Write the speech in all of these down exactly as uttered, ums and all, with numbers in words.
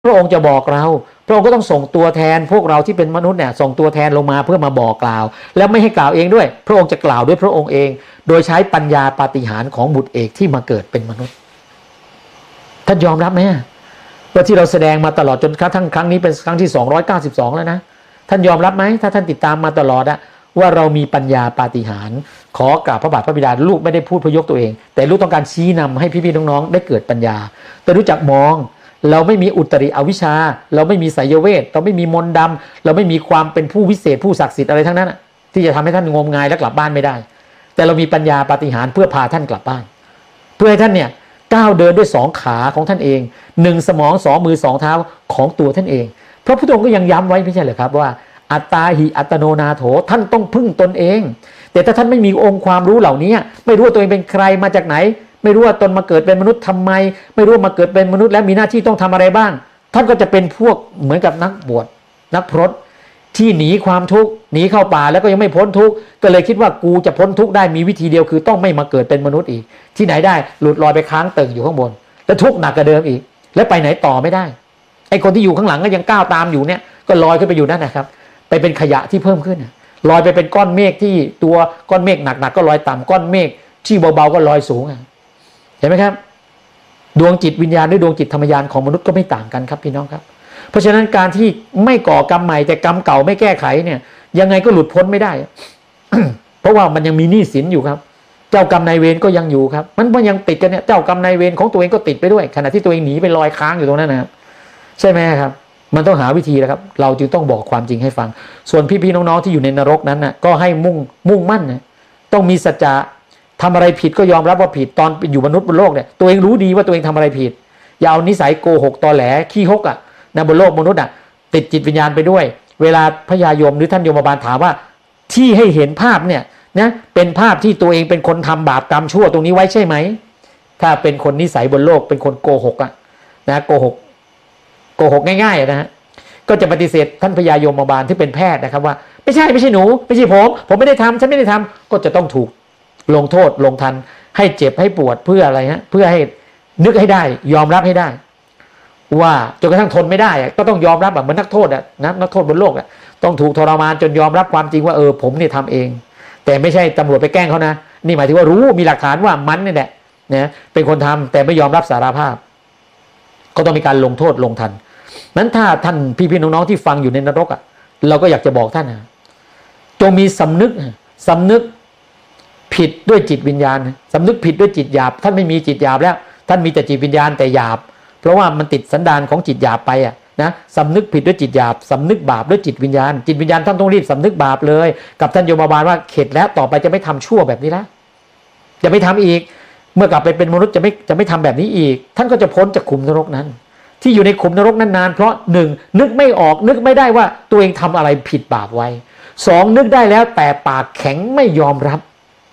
พระองค์จะบอกเราพระองค์ก็ต้องส่งตัวแทนพวกเราที่เป็นมนุษย์เนี่ยส่งตัวแทนลงมาเพื่อมาบอกกล่าวแล้วไม่ให้กล่าวเองด้วยพระองค์จะกล่าวด้วยพระองค์เองโดยใช้ปัญญาปาฏิหาริย์ของบุตรเอกที่มาเกิดเป็นมนุษย์ท่านยอมรับไหมว่าที่เราแสดงมาตลอดจนกระทั่งครั้งนี้เป็นครั้งที่สองร้อยเก้าสิบสองแล้วนะท่านยอมรับไหมถ้าท่านติดตามมาตลอดอะว่าเรามีปัญญาปาฏิหาริย์ขอกราบพระบาทพระบิดาลูกไม่ได้พูดเพื่อยกตัวเองแต่ลูกต้องการชี้นำให้พี่ๆน้องๆได้เกิดปัญญาแต่รู้จักมองเราไม่มีอุตริอวิชชาเราไม่มีไสยเวทเราไม่มีมนต์ดำเราไม่มีความเป็นผู้วิเศษผู้ศักดิ์สิทธิ์อะไรทั้งนั้นที่จะทำให้ท่านงมงายและกลับบ้านไม่ได้แต่เรามีปัญญาปาฏิหาริย์เพื่อพาท่านกลับบ้านเพื่อให้ท่านเนี่ยก้าวเดินด้วยสองขาของท่านเองหนึ่งสมองสองมือสองเท้าของตัวท่านเองพระพุทธองค์ก็ยังย้ำไว้ไม่ใช่เหรอครับว่าอัตตาหิอัตโนนาโถท่านต้องพึ่งตนเองแต่ถ้าท่านไม่มีองค์ความรู้เหล่านี้ไม่รู้ว่าตัวเองเป็นใครมาจากไหนไม่รู้ว่าตนมาเกิดเป็นมนุษย์ทำไมไม่รู้มาเกิดเป็นมนุษย์แล้วมีหน้าที่ต้องทำอะไรบ้างท่านก็จะเป็นพวกเหมือนกับนักบวชนักพรตที่หนีความทุกข์หนีเข้าป่าแล้วก็ยังไม่พ้นทุกข์ก็เลยคิดว่ากูจะพ้นทุกข์ได้มีวิธีเดียวคือต้องไม่มาเกิดเป็นมนุษย์อีกที่ไหนได้หลุดลอยไปค้างเติ่งอยู่ข้างบนแล้วทุกข์หนักกว่าเดิมอีกแล้วไปไหนต่อไม่ได้ไอ้คนที่อยู่ข้างหลังก็ยังก้าวตามอยู่เนี่ยก็ลอยขึ้นไปอยู่นั่นนะครับไปเป็นขยะที่เพิ่มขึ้นลอยไปเป็นก้อนเมฆที่ตัวก้อนเมฆหนักๆก็ลอยต่ำก้อนเมฆที่เบาๆก็ลอยสูงเห็นไหมครับดวงจิตวิญญาณหรือดวงจิตธรรมญาณของมนุษย์ก็ไม่ต่างกันครับพี่น้องครับเพราะฉะนั้นการที่ไม่ก่อกรรมใหม่แต่กรรมเก่าไม่แก้ไขเนี่ยยังไงก็หลุดพ้นไม่ได้ เพราะว่ามันยังมีหนี้สินอยู่ครับเจ้ากรรมนายเวรก็ยังอยู่ครับมันมันยังติดกันเนี่ยเจ้ากรรมนายเวรของตัวเองก็ติดไปด้วยขณะที่ตัวเองหนีไปลอยค้างอยู่ตรงนั้นนะครับใช่ไหมครับมันต้องหาวิธีแล้วครับเราจึงต้องบอกความจริงให้ฟังส่วนพี่ๆน้องๆที่อยู่ในนรกนั้นน่ะก็ให้มุ่งมุ่งมั่นนะต้องมีสัจจะทำอะไรผิดก็ยอมรับว่าผิดตอนอยู่มนุษย์บนโลกเนี่ยตัวเองรู้ดีว่าตัวเองทำอะไรผิดอย่าเอานิสัยโกหกตอแหลขี้ฮกอ่ะในบนโลกมนุษย์อ่ะติดจิตวิญญาณไปด้วยเวลาพญายมหรือท่านยมบาลถามว่าที่ให้เห็นภาพเนี่ยนะเป็นภาพที่ตัวเองเป็นคนทำบาปกรรมชั่วตรงนี้ไว้ใช่ไหมถ้าเป็นคนนิสัยบนโลกเป็นคนโกหกอ่ะนะโกหกโกหกง่ายๆนะฮะก็จะปฏิเสธท่านพญายมบาลที่เป็นแพทย์นะครับว่าไม่ใช่ไม่ใช่หนูไม่ใช่ผมผมไม่ได้ทำฉันไม่ได้ทำก็จะต้องถูกลงโทษลงทันให้เจ็บให้ปวดเพื่ออะไรฮะเพื่อให้นึกให้ได้ยอมรับให้ได้ว่าจนกระทั่งทนไม่ได้ก็ต้องยอมรับแบบเหมือนนักโทษอ่ะนะนักโทษบนโลกอ่ะต้องถูกทรมานจนยอมรับความจริงว่าเออผมเนี่ยทำเองแต่ไม่ใช่ตำรวจไปแกล้งเขานะนี่หมายถึงว่ารู้มีหลักฐานว่ามันนี่แหละนะเป็นคนทำแต่ไม่ยอมรับสารภาพก็ต้องมีการลงโทษลงทันนั้นถ้าท่านพี่ๆน้องๆที่ฟังอยู่ในนรกอ่ะเราก็อยากจะบอกท่านนะจงมีสำนึกสำนึกผิดด้วยจิตวิญญาณสำนึกผิดด้วยจิตหยาบท่านไม่มีจิตหยาบแล้วท่านมีแต่จิตวิญญาณแต่หยาบเพราะว่ามันติดสันดานของจิตหยาบไปอ่ะนะสำนึกผิดด้วยจิตหยาบสำนึกบาปด้วยจิตวิญญาณจิตวิญญาณท่านต้องรีบสำนึกบาปเลยกับท่านโยมบาลว่าเข็ดแล้วต่อไปจะไม่ทำชั่วแบบนี้แล้วจะไม่ทำอีกเมื่อกลับไปเป็นมนุษย์จะไม่จะไม่ทำแบบนี้อีกท่านก็จะพ้นจากขุมนรกนั้นที่อยู่ในขุมนรกนั้นนานเพราะหนึ่งนึกไม่ออกนึกไม่ได้ว่าตัวเองทำอะไรผิดบาปไว้สองนึกได้แล้วแต่ปากแข็งไม่ยอมรับ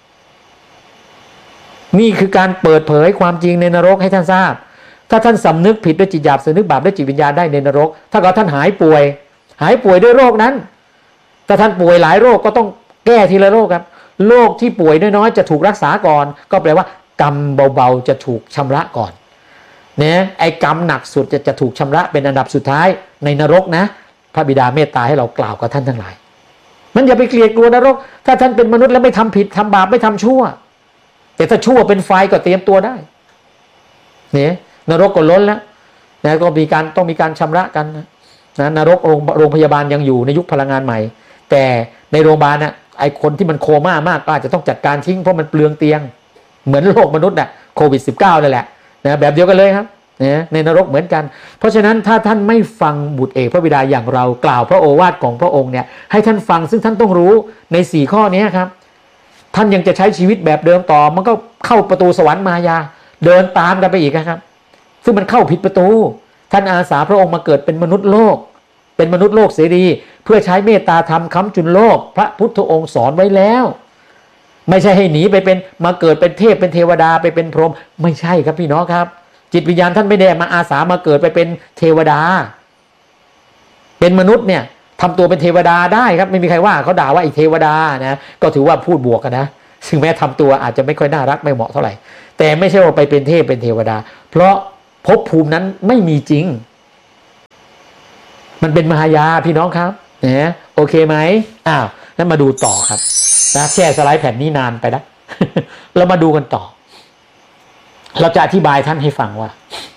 นี่คือการเปิดเผยความจริงในนรกให้ท่านทราบถ้าท่านสำนึกผิดด้วยจิตหยาบสำนึกบาปด้วยจิตวิญญาณได้ในนรกถ้าเกิดท่านหายป่วยหายป่วยด้วยโรคนั้นถ้าท่านป่วยหลายโรคก็ต้องแก้ทีละโรคครับโรคที่ป่วยน้อยๆจะถูกรักษาก่อนก็แปลว่ากรรมเบาๆจะถูกชำระก่อนเนี่ยไอ้กรรมหนักสุดจะจะถูกชำระเป็นอันดับสุดท้ายในนรกนะพระบิดาเมตตาให้เรากล่าวกับท่านทั้งหลายมันอย่าไปเกลียดกลัวนรกถ้าท่านเป็นมนุษย์แล้วไม่ทำผิดทำบาปไม่ทำชั่วแต่ถ้าชั่วเป็นไฟก็เตรียมตัวได้เนี่ยนรกก็ล้นแล้วนะก็มีการต้องมีการชำระกันนะนะนรกโรงพยาบาลยังอยู่ในยุคพลังงานใหม่แต่ในโรงพยาบาลน่ะไอคนที่มันโคม่ามากก็อาจจะต้องจัดการทิ้งเพราะมันเปลืองเตียงเหมือนโลกมนุษย์น่ะโควิด สิบเก้า นั่นแหละนะแบบเดียวกันเลยครับนะในนรกเหมือนกันเพราะฉะนั้นถ้าท่านไม่ฟังบุตรเอกพระบิดาอย่างเรากล่าวพระโอวาทของพระองค์เนี่ยให้ท่านฟังซึ่งท่านต้องรู้ในสี่ข้อนี้ครับท่านยังจะใช้ชีวิตแบบเดิมต่อมันก็เข้าประตูสวรรค์มายาเดินตามกันไปอีกครับซึ่งมันเข้าผิดประตูท่านอาสาพระองค์มาเกิดเป็นมนุษย์โลกเป็นมนุษย์โลกเสรีเพื่อใช้เมตตาธรรมค้ำจุนโลกพระพุทธองค์สอนไว้แล้วไม่ใช่ให้หนีไปเป็นมาเกิดเป็นเทพเป็นเทวดาไปเป็นพรหมไม่ใช่ครับพี่น้องครับจิตวิญญาณท่านไม่ได้มาอาสามาเกิดไปเป็นเทวดาเป็นมนุษย์เนี่ยทำตัวเป็นเทวดาได้ครับไม่มีใครว่าเขาด่าว่าไอ้เทวดานะก็ถือว่าพูดบวกกันนะซึ่งแม้ทำตัวอาจจะไม่ค่อยน่ารักไม่เหมาะเท่าไหร่แต่ไม่ใช่ว่าไปเป็นเทพเป็นเทวดาเพราะภพภูมินั้นไม่มีจริงมันเป็นมายาพี่น้องครับเนี่ยโอเคไหมอ้าวแล้วมาดูต่อครับนะแช่สไลด์แผ่นนี้นานไปนะ เรามาดูกันต่อเราจะอธิบายท่านให้ฟังว่า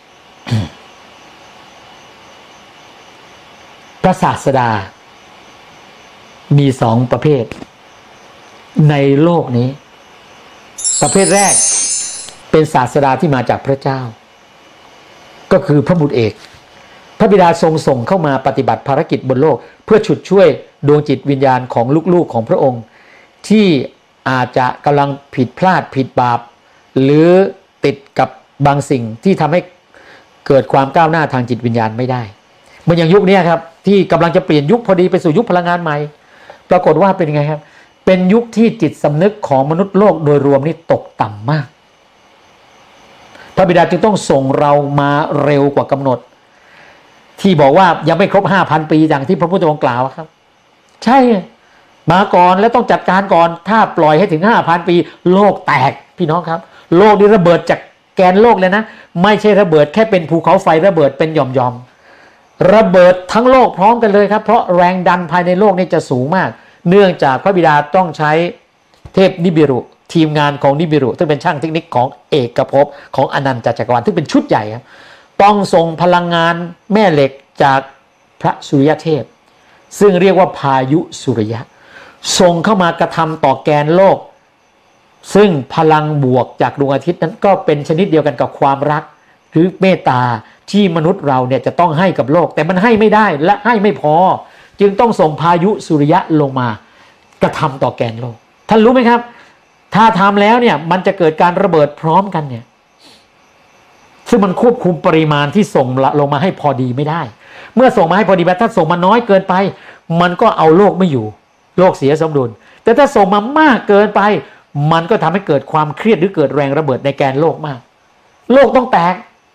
พระศาสดามีสองประเภทในโลกนี้ประเภทแรกเป็นศาสดาที่มาจากพระเจ้าก็คือพระบุตรเอกพระบิดาทรงส่งเข้ามาปฏิบัติภารกิจบนโลกเพื่อฉุดช่วยดวงจิตวิญญาณของลูกๆของพระองค์ที่อาจจะกำลังผิดพลาดผิดบาปหรือติดกับบางสิ่งที่ทำให้เกิดความก้าวหน้าทางจิตวิญญาณไม่ได้เหมือนอย่างยุคนี้ครับที่กำลังจะเปลี่ยนยุคพอดีไปสู่ยุคพลังงานใหม่ปรากฏว่าเป็นไงครับเป็นยุคที่จิตสำนึกของมนุษย์โลกโดยรวมนี่ตกต่ำมากพระบิดาจึงต้องส่งเรามาเร็วกว่ากำหนดที่บอกว่ายังไม่ครบ ห้าพัน ปีอย่างที่พระพุทธองค์กล่าวครับใช่มาก่อนแล้วต้องจัดการก่อนถ้าปล่อยให้ถึง ห้าพัน ปีโลกแตกพี่น้องครับโลกนี้ระเบิดจากแกนโลกเลยนะไม่ใช่ระเบิดแค่เป็นภูเขาไฟระเบิดเป็นหย่อมๆระเบิดทั้งโลกพร้อมกันเลยครับเพราะแรงดันภายในโลกนี้จะสูงมากเนื่องจากพระบิดาต้องใช้เทพนิบิรุทีมงานของนิบิรุซึ่งเป็นช่างเทคนิคของเอกภพของอนันตจักรวาลซึ่งเป็นชุดใหญ่ครับต้องส่งพลังงานแม่เหล็กจากพระสุริยเทพซึ่งเรียกว่าพายุสุริยะส่งเข้ามากระทำต่อแกนโลกซึ่งพลังบวกจากดวงอาทิตย์นั้นก็เป็นชนิดเดียวกันกับความรักหรือเมตตาที่มนุษย์เราเนี่ยจะต้องให้กับโลกแต่มันให้ไม่ได้และให้ไม่พอจึงต้องส่งพายุสุริยะลงมากระทำต่อแกนโลกท่านรู้ไหมครับถ้าทำแล้วเนี่ยมันจะเกิดการระเบิดพร้อมกันเนี่ยซึ่งมันควบคุมปริมาณที่ส่งลงมาให้พอดีไม่ได้เมื่อส่งมาให้พอดีแบบถ้าส่งมาน้อยเกินไปมันก็เอาโลกไม่อยู่โลกเสียสมดุลแต่ถ้าส่งมามากเกินไปมันก็ทำให้เกิดความเครียดหรือเกิดแรงระเบิดในแกนโลกมากโลกต้องแตก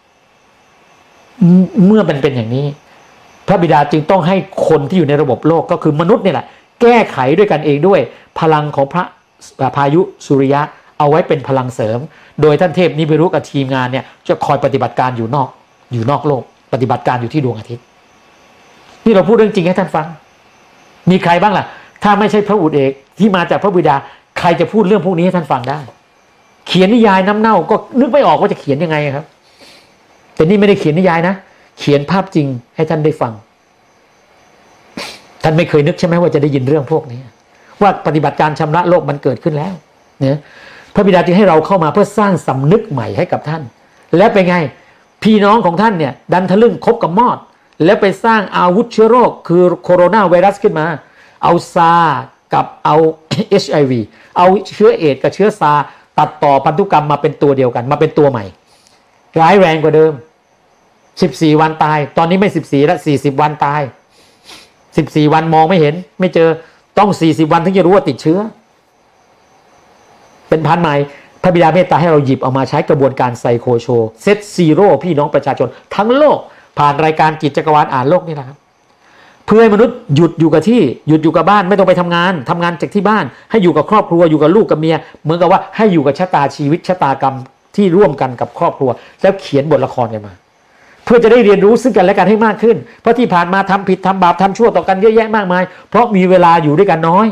เมื่อมันเป็นอย่างนี้พระบิดาจึงต้องให้คนที่อยู่ในระบบโลกก็คือมนุษย์นี่แหละแก้ไขด้วยกันเองด้วยพลังของพระพายุสุริยะเอาไว้เป็นพลังเสริมโดยท่านเทพนิบิรุกับทีมงานเนี่ยจะคอยปฏิบัติการอยู่นอกอยู่นอกโลกปฏิบัติการอยู่ที่ดวงอาทิตย์นี่เราพูดเรื่องจริงให้ท่านฟังมีใครบ้างล่ะถ้าไม่ใช่พระบุตรเอกที่มาจากพระบิดาใครจะพูดเรื่องพวกนี้ให้ท่านฟังได้เขียนนิยายน้ำเน่าก็นึกไม่ออกว่าจะเขียนยังไงครับแต่นี่ไม่ได้เขียนนิยายนะเขียนภาพจริงให้ท่านได้ฟังท่านไม่เคยนึกใช่ไหมว่าจะได้ยินเรื่องพวกนี้ว่าปฏิบัติการชำระโลกมันเกิดขึ้นแล้วเนี่ยพระบิดาจึงให้เราเข้ามาเพื่อสร้างสำนึกใหม่ให้กับท่านและเป็นไงพี่น้องของท่านเนี่ยดันทะลึ่งคบกับมอดแล้วไปสร้างอาวุธเชื้อโรคคือโคโรนาไวรัสขึ้นมาเอาซากับเอา เอช ไอ วี เอาเชื้อเอดส์กับเชื้อซาตัดต่อพันธุกรรมมาเป็นตัวเดียวกันมาเป็นตัวใหม่ร้ายแรงกว่าเดิมสิบสี่วันตายตอนนี้ไม่สิบสี่แล้วสี่สิบวันตายสิบสี่วันมองไม่เห็นไม่เจอต้องสี่สิบวันถึงจะรู้ว่าติดเชื้อเป็นพันธุ์ใหม่พระบิดาเมตตาให้เราหยิบเอามาใช้กระบวนการไซโคโชเซตซีโร่พี่น้องประชาชนทั้งโลกผ่านรายการจิตจักรวาลอ่านโลกนี่แหละครับเพื่อให้มนุษย์หยุดอยู่กับที่หยุดอยู่กับบ้านไม่ต้องไปทำงานทำงานจากที่บ้านให้อยู่กับครอบครัวอยู่กับลูกกับเมียเหมือนกับว่าให้อยู่กับชะตาชีวิตชะตากรรมที่ร่วมกันกับครอบครัวแล้วเขียนบทละครกันมาเพื่อจะได้เรียนรู้ซึ่งกันและกันให้มากขึ้นเพราะที่ผ่านมาทำผิดทำบาปทำชั่วต่อกันเยอะแยะมากมายเพราะมีเวลาอยู่ด้วยกันน้อย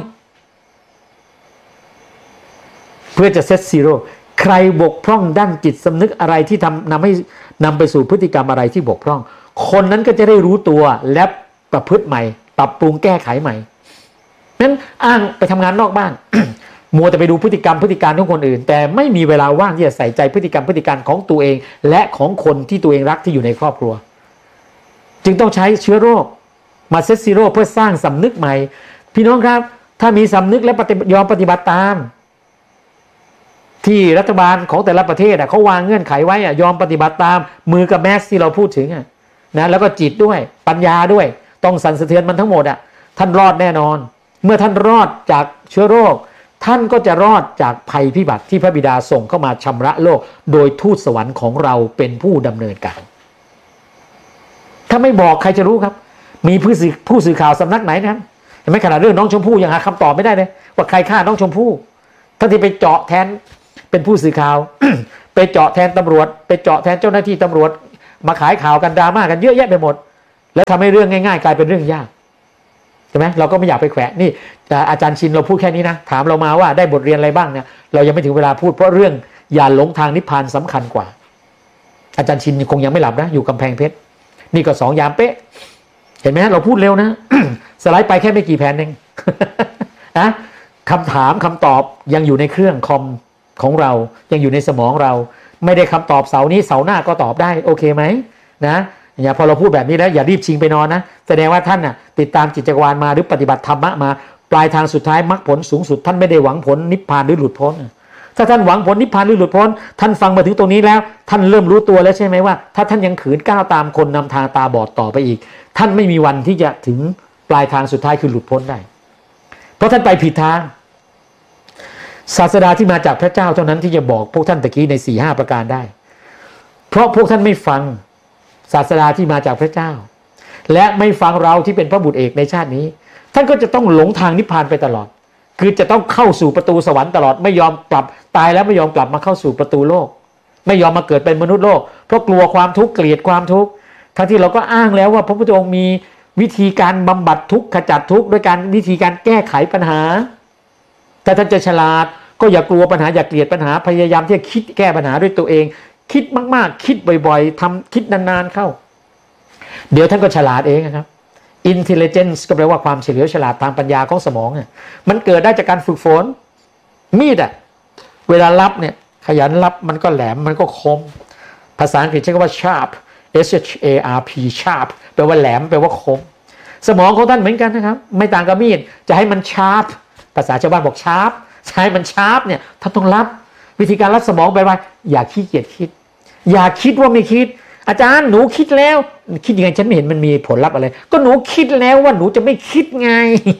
เพื่อจะเซตซีโร่ใครบกพร่องด้านจิตสำนึกอะไรที่ทำนำให้นำไปสู่พฤติกรรมอะไรที่บกพร่องคนนั้นก็จะได้รู้ตัวและประพฤติใหม่ปรับปรุงแก้ไขใหม่นั้นอ้างไปทำงานนอกบ้าน มัวแต่ไปดูพฤติกรรมพฤติการของคนอื่นแต่ไม่มีเวลาว่างที่จะใส่ใจพฤติกรรมพฤติการของตัวเองและของคนที่ตัวเองรักที่อยู่ในครอบครัวจึงต้องใช้เชื้อโรคมาเซตซีโร่เพื่อสร้างสำนึกใหม่พี่น้องครับถ้ามีสำนึกและยอมปฏิบัติตามที่รัฐบาลของแต่ละประเทศเขาวางเงื่อนไขไว้ยอมปฏิบัติตามมือกับแมสที่เราพูดถึงนะแล้วก็จิตด้วยปัญญาด้วยต้องสั่นสะเทือนมันทั้งหมดอ่ะท่านรอดแน่นอนเมื่อท่านรอดจากเชื้อโรคท่านก็จะรอดจากภัยพิบัติที่พระบิดาส่งเข้ามาชำระโลกโดยทูตสวรรค์ของเราเป็นผู้ดำเนินการถ้าไม่บอกใครจะรู้ครับมีผู้สื่อผู้สื่อข่าวสำนักไหนนะเห็นไหมขนาดเรื่องน้องชมพู่ยังหาคำตอบไม่ได้เลยว่าใครฆ่าน้องชมพู่ท่านที่ไปเจาะแทนเป็นผู้สื่อข่าว ไปเจาะแทนตำรวจไปเจาะแทนเจ้าหน้าที่ตำรวจมาขายข่าวกันดราม่ากันเยอะแยะไปหมดแล้วทำให้เรื่องง่ายๆกลายเป็นเรื่องยากใช่ไหมเราก็ไม่อยากไปแขวะนี่อาจารย์ชินเราพูดแค่นี้นะถามเรามาว่าได้บทเรียนอะไรบ้างเนี่ยเรายังไม่ถึงเวลาพูดเพราะเรื่องอย่าหลงทางนิพพานสำคัญกว่าอาจารย์ชินคงยังไม่หลับนะอยู่กำแพงเพชรนี่ก็สองยามเป๊ะเห็นไหมเราพูดเร็วนะ สไลด์ไปแค่ไม่กี่แผ่นเอง นะคำถามคำตอบยังอยู่ในเครื่องคอมของเรายังอยู่ในสมองเราไม่ได้คำตอบเสาร์นี้เสาร์หน้าก็ตอบได้โอเคไหมนะอย่าพอเราพูดแบบนี้แล้วอย่ารีบชิงไปนอนนะแสดงว่าท่านน่ะติดตามจิตจักรวาลมาหรือปฏิบัติธรรมะมาปลายทางสุดท้ายมรรคผลสูงสุดท่านไม่ได้หวังผลนิพพานหรือหลุดพ้นถ้าท่านหวังผลนิพพานหรือหลุดพ้นท่านฟังมาถึงตรงนี้แล้วท่านเริ่มรู้ตัวแล้วใช่ไหมว่าถ้าท่านยังขืนก้าวตามคนนำทางตาบอดต่อไปอีกท่านไม่มีวันที่จะถึงปลายทางสุดท้ายคือหลุดพ้นได้เพราะท่านไปผิดทางศาสดาที่มาจากพระเจ้าเท่านั้นที่จะบอกพวกท่านตะกี้ในสี่ห้าประการได้เพราะพวกท่านไม่ฟังศาสดาที่มาจากพระเจ้าและไม่ฟังเราที่เป็นพระบุตรเอกในชาตินี้ท่านก็จะต้องหลงทางนิพพานไปตลอดคือจะต้องเข้าสู่ประตูสวรรค์ตลอดไม่ยอมกลับตายแล้วไม่ยอมกลับมาเข้าสู่ประตูโลกไม่ยอมมาเกิดเป็นมนุษย์โลกเพราะกลัวความทุกข์เกลียดความทุกข์ทั้งที่เราก็อ้างแล้วว่าพระพุทธองค์มีวิธีการบำบัดทุกข์ขจัดทุกข์ด้วยการวิธีการแก้ไขปัญหาแต่ท่านจะฉลาดก็อย่ากลัวปัญหาอย่าเกลียดปัญหาพยายามที่จะคิดแก้ปัญหาด้วยตัวเองคิดมากๆคิดบ่อยๆทำคิดนานๆเข้าเดี๋ยวท่านก็ฉลาดเองนะครับ intelligence ก็แปลว่าความเฉลียวฉลาดทางปัญญาของสมองเนี่ยมันเกิดได้จากการฝึกฝนมีดอะเวลารับเนี่ยขยันรับมันก็แหลมมันก็คมภาษาอังกฤษใช้คำว่า sharp s h a r p sharp แปลว่าแหลมแปลว่าคมสมองของท่านเหมือนกันนะครับไม่ต่างกับมีดจะให้มัน sharp ภาษาชาวบ้านบอก sharp ใช้มัน sharp เนี่ยท่านต้องรับวิธีการรับสมองไปว่าอย่าขี้เกียจคิดอย่าคิดว่าไม่คิดอาจารย์หนูคิดแล้วคิดยังไงฉันไม่เห็นมันมีผลลัพธ์อะไรก็หนูคิดแล้วว่าหนูจะไม่คิดไง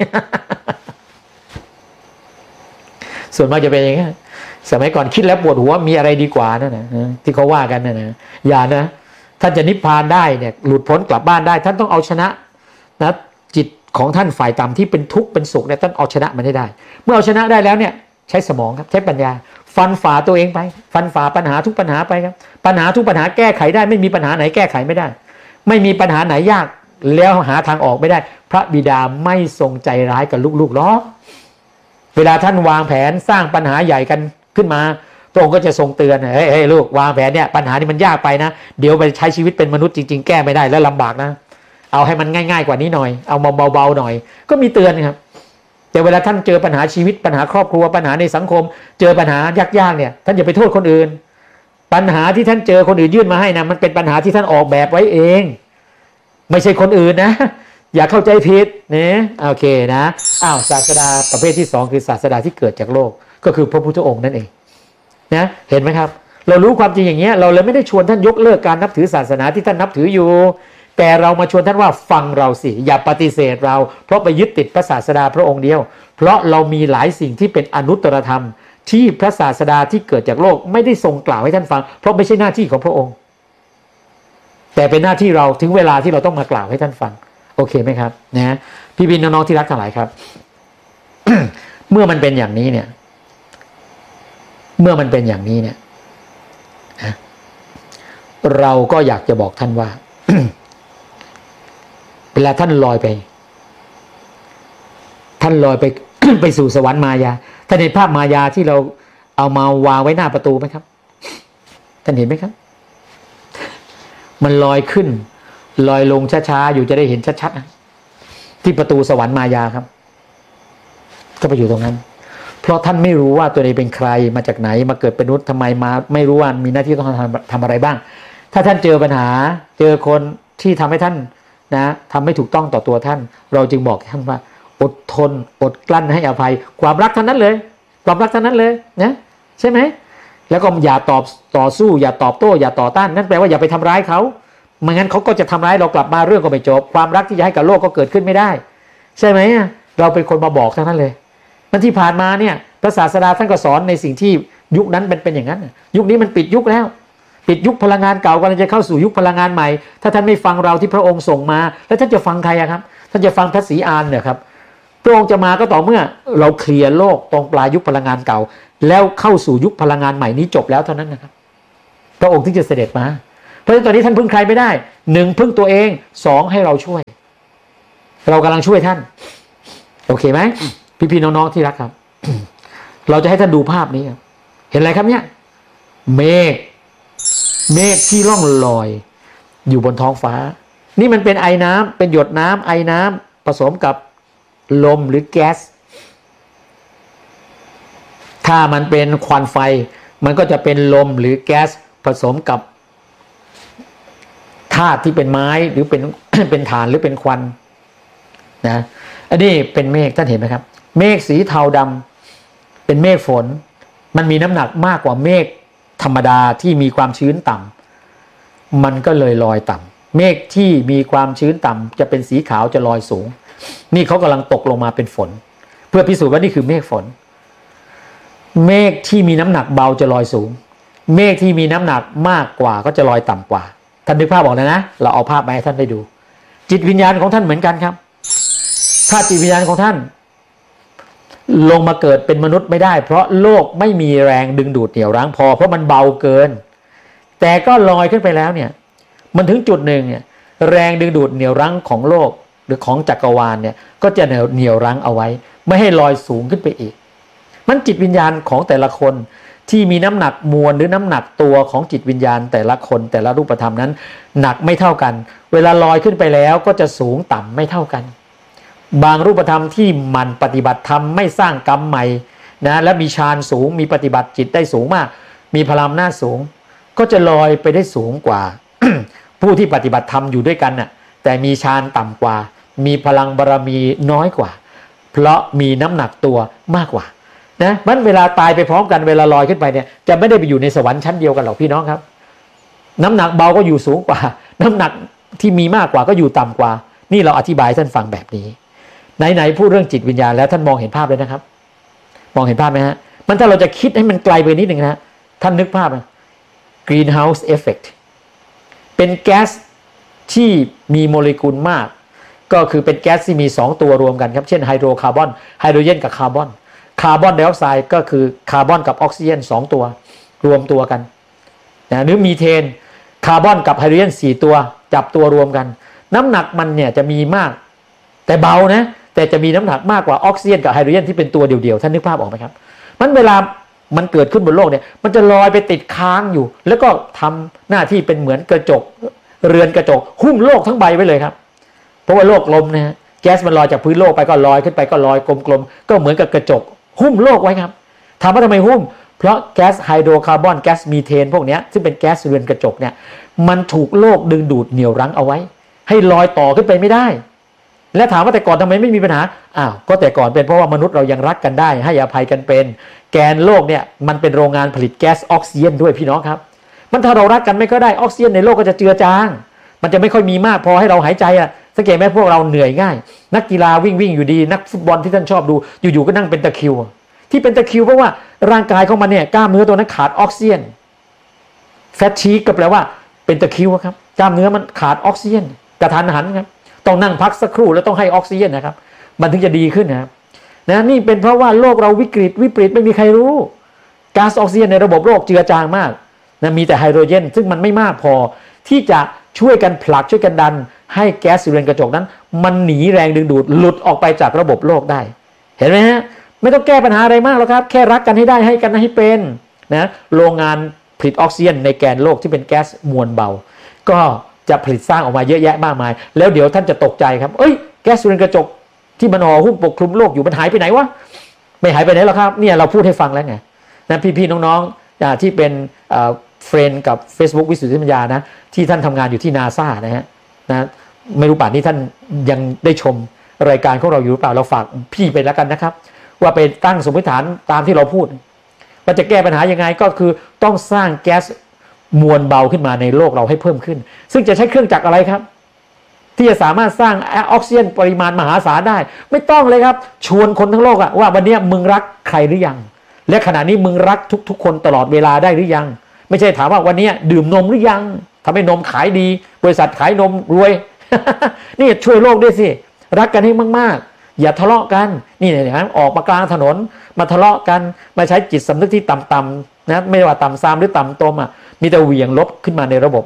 ส่วนมากจะเป็นอย่างนี้สมัยก่อนคิดแล้วปวดหัวมีอะไรดีกว่านั่นนะที่เขาว่ากันนะนะอย่านะท่านจะนิพพานได้เนี่ยหลุดพ้นกลับบ้านได้ท่านต้องเอาชนะนะจิตของท่านฝ่ายต่ำที่เป็นทุกข์เป็นสุขเนี่ยท่านเอาชนะมันให้ได้เมื่อเอาชนะได้แล้วเนี่ยใช้สมองครับใช้ปัญญาฟันฝ่าตัวเองไปฟันฝ่าปัญหาทุกปัญหาไปครับปัญหาทุกปัญหาแก้ไขได้ไม่มีปัญหาไหนแก้ไขไม่ได้ไม่มีปัญหาไหนยากแล้วหาทางออกไม่ได้พระบิดาไม่ทรงใจร้ายกับลูกๆหรอกเวลาท่านวางแผนสร้างปัญหาใหญ่กันขึ้นมาพระองค์ก็จะทรงเตือนเฮ้ยเฮ้ยลูกวางแผนเนี่ยปัญหานี้มันยากไปนะเดี๋ยวไปใช้ชีวิตเป็นมนุษย์จริงๆแก้ไม่ได้แล้วลำบากนะเอาให้มันง่ายๆกว่านี้หน่อยเอามาเบาๆหน่อยก็มีเตือนครับแต่เวลาท่านเจอปัญหาชีวิตปัญหาครอบครัวปัญหาในสังคมเจอปัญหายากๆเนี่ยท่านอย่าไปโทษคนอื่นปัญหาที่ท่านเจอคนอื่นยื่นมาให้นะมันเป็นปัญหาที่ท่านออกแบบไว้เองไม่ใช่คนอื่นนะอย่าเข้าใจผิดเนี่ยโอเคนะอ้าวศาสดาประเภทที่สองคือศาสดาที่เกิดจากโลกก็คือพระพุทธองค์นั่นเองนะเห็นไหมครับเรารู้ความจริงอย่างเงี้ยเราเลยไม่ได้ชวนท่านยกเลิกการนับถือศาสนาที่ท่านนับถืออยู่แต่เรามาชวนท่านว่าฟังเราสิอย่าปฏิเสธเราเพราะไปยึดติดพระศาสดาพระองค์เดียวเพราะเรามีหลายสิ่งที่เป็นอนุตตรธรรมที่พระศาสดาที่เกิดจากโลกไม่ได้ทรงกล่าวให้ท่านฟังเพราะไม่ใช่หน้าที่ของพระองค์แต่เป็นหน้าที่เราถึงเวลาที่เราต้องมากล่าวให้ท่านฟังโอเคไหมครับนะพี่บินน้องๆที่รักทั้งหลายครับ เมื่อมันเป็นอย่างนี้เนี่ยเมื่อมันเป็นอย่างนี้เนี่ยเราก็อยากจะบอกท่านว่า เวลาท่านลอยไปท่านลอยไป ไปสู่สวรรค์มายาท่านเห็นภาพมายาที่เราเอามาวางไว้หน้าประตูไหมครับท่านเห็นไหมครับมันลอยขึ้นลอยลงช้าๆอยู่จะได้เห็นชัดๆนะที่ประตูสวรรค์มายาครับก็ไปอยู่ตรงนั้นเพราะท่านไม่รู้ว่าตัวเองเป็นใครมาจากไหนมาเกิดเป็นมนุษย์ทำไมมาไม่รู้ว่ามีหน้าที่ต้องทำทำอะไรบ้างถ้าท่านเจอปัญหาเจอคนที่ทำให้ท่านนะทำไม่ถูกต้องต่อตัวท่านเราจึงบอกท่านว่าอดทนอดกลั้นให้อภัยความรักเท่านั้นเลยความรักเท่านั้นเลยนะใช่ไหมแล้วก็อย่าตอบต่อสู้อย่าตอบโต้อย่าต่อต้านนั่นแปลว่าอย่าไปทำร้ายเขาไม่งั้นเขาก็จะทำร้ายเรากลับมาเรื่องก็ไม่จบความรักที่จะให้กับโลกก็เกิดขึ้นไม่ได้ใช่ไหมเราเป็นคนมาบอกเท่านั้นเลยมันที่ผ่านมาเนี่ยพระศาสดาท่านก็สอนในสิ่งที่ยุคนั้นเป็นเป็นอย่างนั้นยุคนี้มันปิดยุคแล้วปิดยุคพลังงานเก่ากำลังจะเข้าสู่ยุคพลังงานใหม่ถ้าท่านไม่ฟังเราที่พระองค์ส่งมาแล้วท่านจะฟังใครอะครับท่านจะฟังพระศรีอานเนี่ยครับพระองค์จะมาก็ต่อเมื่อเราเคลียร์โลกตรงปลายยุคพลังงานเก่าแล้วเข้าสู่ยุคพลังงานใหม่นี้จบแล้วเท่านั้นนะครับพระองค์ที่จะเสด็จมาเพราะฉะนั้นตอนนี้ท่านพึ่งใครไม่ได้หนึ่งพึ่งตัวเองสองให้เราช่วยเรากำลังช่วยท่านโอเคไหมพี่ๆน้องๆที่รักครับ เราจะให้ท่านดูภาพนี้ครับเห็นอะไรครับเนี่ยเมฆเมฆที่ล่องลอยอยู่บนท้องฟ้านี่มันเป็นไอน้ำเป็นหยดน้ำไอน้ำผสมกับลมหรือแก๊สถ้ามันเป็นควันไฟมันก็จะเป็นลมหรือแก๊สผสมกับธาตุที่เป็นไม้หรือเป็น เป็นถ่านหรือเป็นควันนะอันนี้เป็นเมฆท่านเห็นไหมครับเมฆสีเทาดำเป็นเมฆฝนมันมีน้ำหนักมากกว่าเมฆธรรมดาที่มีความชื้นต่ำมันก็เลยลอยต่ำเมฆที่มีความชื้นต่ำจะเป็นสีขาวจะลอยสูงนี่เขากำลังตกลงมาเป็นฝนเพื่อพิสูจน์ว่านี่คือเมฆฝนเมฆที่มีน้ำหนักเบาจะลอยสูงเมฆที่มีน้ำหนักมากกว่าก็จะลอยต่ำกว่าท่านนึกภาพออกนะนะเราเอาภาพมาให้ท่านได้ดูจิตวิญญาณของท่านเหมือนกันครับถ้าจิตวิญญาณของท่านลงมาเกิดเป็นมนุษย์ไม่ได้เพราะโลกไม่มีแรงดึงดูดเหนี่ยวรั้งพอเพราะมันเบาเกินแต่ก็ลอยขึ้นไปแล้วเนี่ยมันถึงจุดหนึ่งเนี่ยแรงดึงดูดเหนี่ยวรั้งของโลกหรือของจักรวาลเนี่ยก็จะเหนี่ยวรั้งเอาไว้ไม่ให้ลอยสูงขึ้นไปอีกมันจิตวิญญาณของแต่ละคนที่มีน้ำหนักมวลหรือน้ำหนักตัวของจิตวิญญาณแต่ละคนแต่ละรูปธรรมนั้นหนักไม่เท่ากันเวลาลอยขึ้นไปแล้วก็จะสูงต่ำไม่เท่ากันบางรูปธรรมที่มันปฏิบัติธรรมไม่สร้างกรรมใหม่นะและมีฌานสูงมีปฏิบัติจิตได้สูงมากมีพลังหน้าสูงก็จะลอยไปได้สูงกว่า ผู้ที่ปฏิบัติธรรมอยู่ด้วยกันน่ะแต่มีฌานต่ำกว่ามีพลังบารมีน้อยกว่าเพราะมีน้ำหนักตัวมากกว่านะมันเวลาตายไปพร้อมกันเวลาลอยขึ้นไปเนี่ยจะไม่ได้ไปอยู่ในสวรรค์ชั้นเดียวกันหรอกพี่น้องครับน้ำหนักเบาก็อยู่สูงกว่าน้ำหนักที่มีมากกว่าก็อยู่ต่ำกว่านี่เราอธิบายท่านฟังแบบนี้ไหนๆพูดเรื่องจิตวิญญาณแล้วท่านมองเห็นภาพเลยนะครับมองเห็นภาพไหมฮะมันถ้าเราจะคิดให้มันไกลไปนิดหนึ่งนะท่านนึกภาพนะ greenhouse effect เป็นแก๊สที่มีโมเลกุลมากก็คือเป็นแก๊สที่มีสองตัวรวมกันครับเช่นไฮโดรคาร์บอนไฮโดรเจนกับคาร์บอนคาร์บอนไดออกไซด์ก็คือคาร์บอนกับออกซิเจนสองตัวรวมตัวกันนะหรือมีเทนคาร์บอนกับไฮโดรเจนสี่ตัวจับตัวรวมกันน้ำหนักมันเนี่ยจะมีมากแต่เบานะแต่จะมีน้ำหนักมากกว่าออกซิเจนกับไฮโดรเจนที่เป็นตัวเดียวๆท่านนึกภาพออกไหมครับมันเวลามันเกิดขึ้นบนโลกเนี่ยมันจะลอยไปติดค้างอยู่แล้วก็ทำหน้าที่เป็นเหมือนกระจกเรือนกระจกหุ้มโลกทั้งใบไว้เลยครับเพราะว่าโลกลมนะฮะแก๊สมันลอยจากพื้นโลกไปก็ลอยขึ้นไปก็ลอยกลมๆก็เหมือนกับกระจกหุ้มโลกไว้ครับถามว่าทำไมหุ้มเพราะแก๊สไฮโดรคาร์บอนแก๊สมีเทนพวกนี้ซึ่งเป็นแก๊สเรือนกระจกเนี่ยมันถูกโลกดึงดูดเหนี่ยวรั้งเอาไว้ให้ลอยต่อขึ้นไปไม่ได้และถามว่าแต่ก่อนทำไมไม่มีปัญหาอ้าวก็แต่ก่อนเป็นเพราะว่ามนุษย์เรายังรักกันได้ให้อภัยกันเป็นแกนโลกเนี่ยมันเป็นโรงงานผลิตแก๊สออกซิเจนด้วยพี่น้องครับมันถ้าเรารักกันไม่ก็ได้ออกซิเจนในโลกก็จะเจือจางมันจะไม่ค่อยมีมากพอให้เราหายใจอ่ะสังเกตไหมพวกเราเหนื่อยง่ายนักกีฬาวิ่งวิ่งอยู่ดีนักฟุตบอลที่ท่านชอบดูอยู่ๆก็นั่งเป็นตะคริวที่เป็นตะคริวเพราะว่าร่างกายของมันเนี่ยกล้ามเนื้อตัวนั้นขาดออกซิเจนแฟตชีกก็แปลว่าเป็นตะคริวครับกล้ามเนื้อมันขาดออกซิเจนกระทันหันครับต้องนั่งพักสักครู่แล้วต้องให้ออกซิเจนนะครับมันถึงจะดีขึ้นนะครับนะนี่เป็นเพราะว่าโลกเราวิกฤตวิปริตไม่มีใครรู้ก๊าซออกซิเจนในระบบโลกเจือจางมากนะมีแต่ไฮโดรเจนซึ่งมันไม่มากพอที่จะช่วยกันผลักช่วยกันดันให้แก๊สเรือนกระจกนั้นมันหนีแรงดึงดูดหลุดออกไปจากระบบโลกได้เห็นไหมฮะไม่ต้องแก้ปัญหาอะไรมากหรอกครับแค่รักกันให้ได้ให้กันให้เป็นนะโรงงานผลิตออกซิเจนในแกนโลกที่เป็นแก๊สมวลเบาก็จะผลิตสร้างออกมาเยอะแยะมากมายแล้วเดี๋ยวท่านจะตกใจครับเอ้ยแก๊สเรือนกระจกที่มันห่อหุ้มปกคลุมโลกอยู่มันหายไปไหนวะไม่หายไปไหนหรอกครับเนี่ยเราพูดให้ฟังแล้วไงนะพี่ๆน้องๆที่เป็นเฟรนด์กับ Facebook วิสุทธิปัญญานะที่ท่านทำงานอยู่ที่ NASA นะฮะนะไม่รู้ป่านนี้ท่านยังได้ชมรายการของเราอยู่หรือเปล่าเราฝากพี่ไปแล้วกันนะครับว่าไปตั้งสมมติฐานตามที่เราพูดว่าจะแก้ปัญหายังไงก็คือต้องสร้างแก๊สมวลเบาขึ้นมาในโลกเราให้เพิ่มขึ้นซึ่งจะใช้เครื่องจักรอะไรครับที่จะสามารถสร้างออกซิเจนปริมาณมหาศาลได้ไม่ต้องเลยครับชวนคนทั้งโลกอะว่าวันนี้มึงรักใครหรือยังและขณะนี้มึงรักทุกๆคนตลอดเวลาได้หรือยังไม่ใช่ถามว่าวันนี้ดื่มนมหรือยังทำให้นมขายดีบริษัทขายนมรวย นี่ช่วยโลกด้วยสิรักกันให้มากๆอย่าทะเลาะกันนี่เนี่ยออกมากลางถนนมาทะเลาะกันมาใช้จิตสำนึกที่ต่ำๆนะไม่ว่าต่ำซามหรือต่ำตมอ่ะมีแต่เหวี่ยงลบขึ้นมาในระบบโลก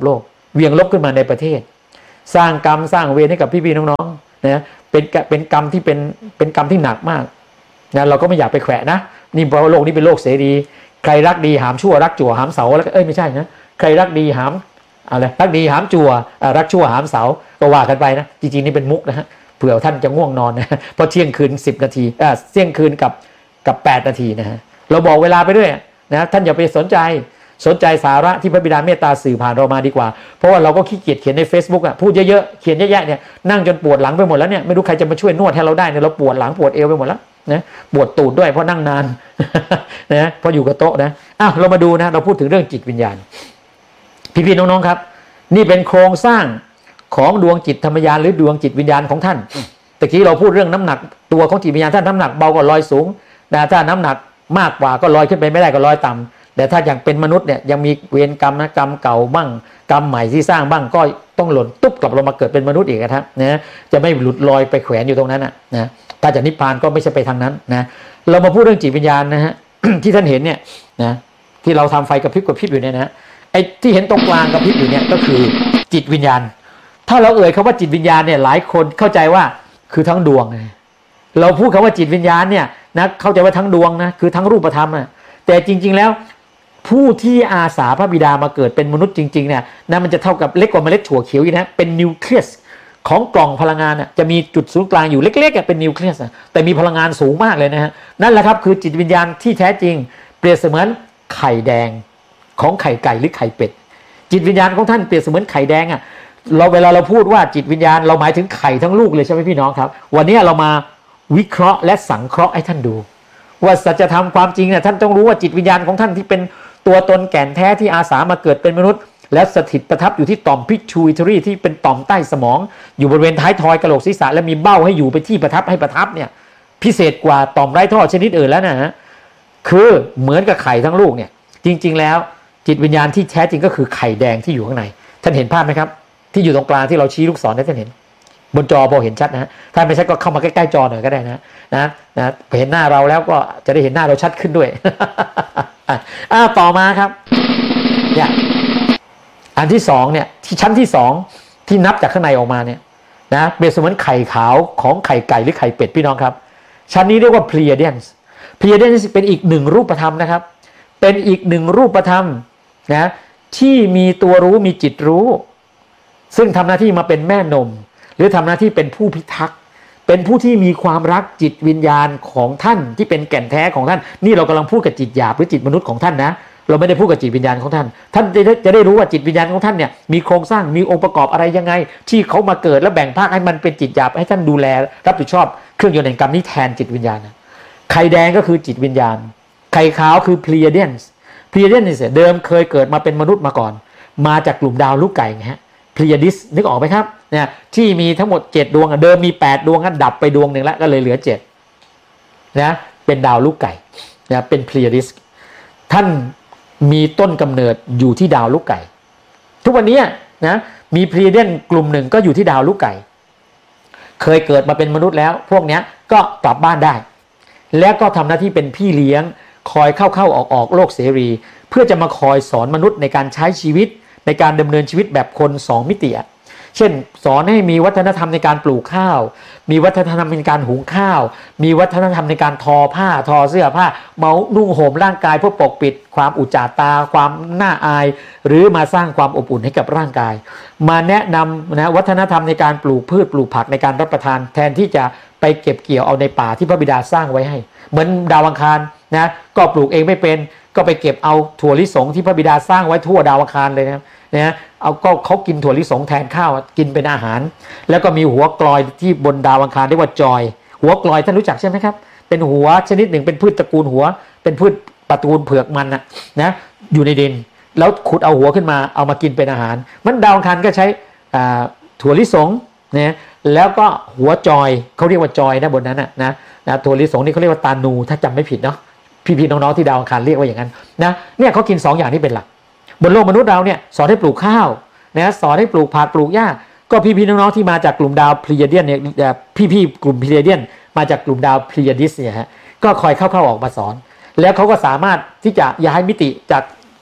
เวียงลบขึ้นมาในประเทศสร้างกรรมสร้างเวรให้กับพี่ๆน้องๆนะเป็นเป็นกรรมที่เป็นเป็นกรรมที่หนักมากนะเราก็ไม่อยากไปแขวะนะนี่เพราะโลกนี้เป็นโลกเสรีใครรักดีหามชั่วรักจั่วหามเสาแล้วเอ้ยไม่ใช่นะใครรักดีหามอะไรรักดีหามจั่วรักชั่วหามเสาก็ว่ากันไปนะจริงๆนี่เป็นมุกนะฮะเผื่อท่านจะง่วงนอนนะเพราะเที่ยงคืนสิบนาทีเอ่อเที่ยงคืนกับกับแปดนาทีนะฮะเราบอกเวลาไปด้วยนะท่านอย่าไปสนใจสนใจสาระที่พระบิดาเมตตาสื่อผ่านเรามาดีกว่าเพราะว่าเราก็ขี้เกียจเขียนใน Facebook อ่ะพูดเยอะๆเขียนเยอะๆเนี่ยนั่งจนปวดหลังไปหมดแล้วเนี่ยไม่รู้ใครจะมาช่วยนวดให้เราได้เนี่ยเราปวดหลังปวดเอวไปหมดแล้วนะปวดตูดด้วยเพราะนั่งนานนะเพราะอยู่กับโต๊ะนะอ้าวเรามาดูนะเราพูดถึงเรื่องจิตวิญญาณพี่ๆน้องๆครับนี่เป็นโครงสร้างของดวงจิตธรรมญาณหรือดวงจิตวิญญาณของท่านตะกี้เราพูดเรื่องน้ำหนักตัวของจิตวิญญาณท่านน้ำหนักเบาก็ลอยสูงแต่ถ้าน้ำหนักมากกว่าก็ลอยขึ้นไปไม่ได้ก็ลอยต่ำแต่ถ้าอย่างเป็นมนุษย์เนี่ยยังมีเวรกรรมนะกรรมเก่าบ้างกรรมใหม่ที่สร้างบ้างก็ต้องหล่นตุ๊บกลับลงมาเกิดเป็นมนุษย์อีกครับนะจะไม่หลุดลอยไปแขวนอยู่ตรงนั้นนะนะถ้าจะนิพพานก็ไม่ใช่ไปทางนั้นนะเรามาพูดเรื่องจิตวิญญาณนะฮะ ที่ท่านเห็นเนี่ยนะที่เราทำไฟกระพริบกระพริบอยู่เนี่ยนะไอ้ที่เห็นตรงกลางกระพริบอยู่เนี่ยก็คือจิตวิญญาณถ้าเราเอ่ยคำว่าจิตวิญญาณเนี่ยหลายคนเข้าใจว่าคือทั้งดวงเราพูดคำว่าจิตวิญญาณเนี่ยนะเข้าใจว่าทั้งดวงนะคือทั้งรูปธรรมนะแต่จริงๆแล้วผู้ที่อาสาพระบิดามาเกิดเป็นมนุษย์จริงๆเนี่ยนะมันจะเท่ากับเล็กกว่าเมล็ดถั่วเขียวอีกนะเป็นนิวเคลียสของกล่องพลังงานน่ะจะมีจุดศูนย์กลางอยู่เล็กๆเป็นนิวเคลียสแต่มีพลังงานสูงมากเลยนะฮะนั่นแหละครับคือจิตวิญญาณที่แท้จริงเปรียบเสมือนไข่แดงของไข่ไก่หรือไข่เป็ดจิตวิญญาณของท่านเปรียบเสมือนไข่แดงอ่ะเราเวลาเราพูดว่าจิตวิญญาณเราหมายถึงไข่ทั้งลูกเลยใช่ไหมพี่น้องครับวันนี้เรามาวิเคราะห์และสังเคราะห์ให้ท่านดูว่าสัจธรรมความจริงเนี่ยท่านต้องรู้ว่าจิตวิญญาณของท่านที่เป็นตัวตนแก่นแท้ที่อาสามาเกิดเป็นมนุษย์แล้วสถิตประทับอยู่ที่ต่อม pituitary ที่เป็นต่อมใต้สมองอยู่บริเวณท้ายทอยกะโหลกศีรษะและมีเบ้าให้อยู่ไปที่ประทับให้ประทับเนี่ยพิเศษกว่าต่อมไร้ท่อชนิดอื่นแล้วนะฮะคือเหมือนกับไข่ทั้งลูกเนี่ยจริงๆแล้วจิตวิญญาณที่แท้จริงก็คือไข่แดงที่อยู่ข้างในท่านเห็นภาพไหมครับที่อยู่ตรงกลางที่เราชี้ลูกศรให้ท่านเห็นบนจอพอเห็นชัดนะฮะถ้าไม่ชัดก็เข้ามาใกล้ๆจอหน่อยก็ได้นะนะนะเห็นหน้าเราแล้วก็จะได้เห็นหน้าเราชัดขึ้นด้วย อ่าต่อมาครับเนี่ยอันที่สองเนี่ยที่ชั้นที่สองที่นับจากข้างในออกมาเนี่ยนะเปรียบเสมือนไข่ขาวของไข่ไก่หรือไข่เป็ดพี่น้องครับชั้นนี้เรียกว่า Pleiadians Pleiadians เป็นอีกหนึ่งรูปธรรมนะครับเป็นอีกหนึ่งรูปธรรมนะที่มีตัวรู้มีจิตรู้ซึ่งทำหน้าที่มาเป็นแม่นมหรือทำหน้าที่เป็นผู้พิทักษ์เป็นผู้ที่มีความรักจิตวิญญาณของท่านที่เป็นแก่นแท้ของท่านนี่เรากำลังพูดกับจิตหยาบหรือจิตมนุษย์ของท่านนะเราไม่ได้พูดกับจิตวิญญาณของท่านท่านจะได้จะได้รู้ว่าจิตวิญญาณของท่านเนี่ยมีโครงสร้างมีองค์ประกอบอะไรยังไงที่เขามาเกิดแล้วแบ่งภาคให้มันเป็นจิตหยาบให้ท่านดูแลรับผิดชอบเครื่องยนต์แห่งกรรมนี้แทนจิตวิญญาณไข่แดงก็คือจิตวิญญาณไข่ขาวคือ Pleiadians Pleiadians เนี่ยเดิมเคยเกิดมาเป็นมนุษย์มาก่อนมาจากกลุ่มดาวลูกไก่ไงฮะ Pleiades นึกออกไหมครับเนี่ยที่มีทั้งหมดเจ็ดดวงเดิมมีแปดดวงก็ดับไปดวงหนึ่งแล้วก็เลยเหลือเจ็ดนะเป็นดาวลูกไก่นะเป็น Pleiades ท่านมีต้นกำเนิดอยู่ที่ดาวลูกไก่ทุกวันนี้นะมี Pleiadian กลุ่มหนึ่งก็อยู่ที่ดาวลูกไก่เคยเกิดมาเป็นมนุษย์แล้วพวกนี้ก็กลับบ้านได้แล้วก็ทำหน้าที่เป็นพี่เลี้ยงคอยเข้าๆออกๆโลกเสรีเพื่อจะมาคอยสอนมนุษย์ในการใช้ชีวิตในการดำเนินชีวิตแบบคนสองมิติเช่นสอนให้มีวัฒนธรรมในการปลูกข้าวมีวัฒนธรรมในการหุงข้าวมีวัฒนธรรมในการทอผ้าทอเสื้อผ้าเมานุ่งห่มร่างกายเพื่อปกปิดความอุจจาตาความน่าอายหรือมาสร้างความอบอุ่นให้กับร่างกายมาแนะนำนะวัฒนธรรมในการปลูกพืชปลูกผักในการรับประทานแทนที่จะไปเก็บเกี่ยวเอาในป่าที่พระบิดาสร้างไว้ให้เหมือนดาวอังคารนะก็ปลูกเองไม่เป็นก็ไปเก็บเอาถั่วลิสงที่พระบิดาสร้างไว้ทั่วดาวอังคารเลยนะนะเอาก็เขากินถั่วลิสงแทนข้าวกินเป็นอาหารแล้วก็มีหัวกลอยที่บนดาวอังคารเรียกว่าจอยหัวกลอยท่านรู้จักใช่ไหมครับเป็นหัวชนิดหนึ่งเป็นพืชตระกูลหัวเป็นพืชตระกูลเผือกมันนะนะอยู่ในดินแล้วขุดเอาหัวขึ้นมาเอามากินเป็นอาหารมันดาวอังคารก็ใช้ถั่วลิสงนะแล้วก็หัวจอยเขาเรียกว่าจอยนะบนนั้นนะนะนะถั่วลิสงนี่เขาเรียกว่าตานูถ้าจำไม่ผิดเนาะพี่ๆน้องๆที่ดาวอังคารเรียกว่าอย่างนั้นนะเนี่ยเขากินสองอย่างนี้เป็นหลักบนโลกมนุษย์เราเนี่ยสอนให้ปลูกข้าวนะสอนให้ปลูกผักปลูกหญ้าก็พี่ๆน้องๆที่มาจากกลุ่มดาว Pleiadian เนี่ยพี่ๆกลุ่ม Pleiadian มาจากกลุ่มดาว Pleiades เนี่ยฮะก็คอยเข้าๆออกมาสอนแล้วเขาก็สามารถที่จะย้ายมิติจากเ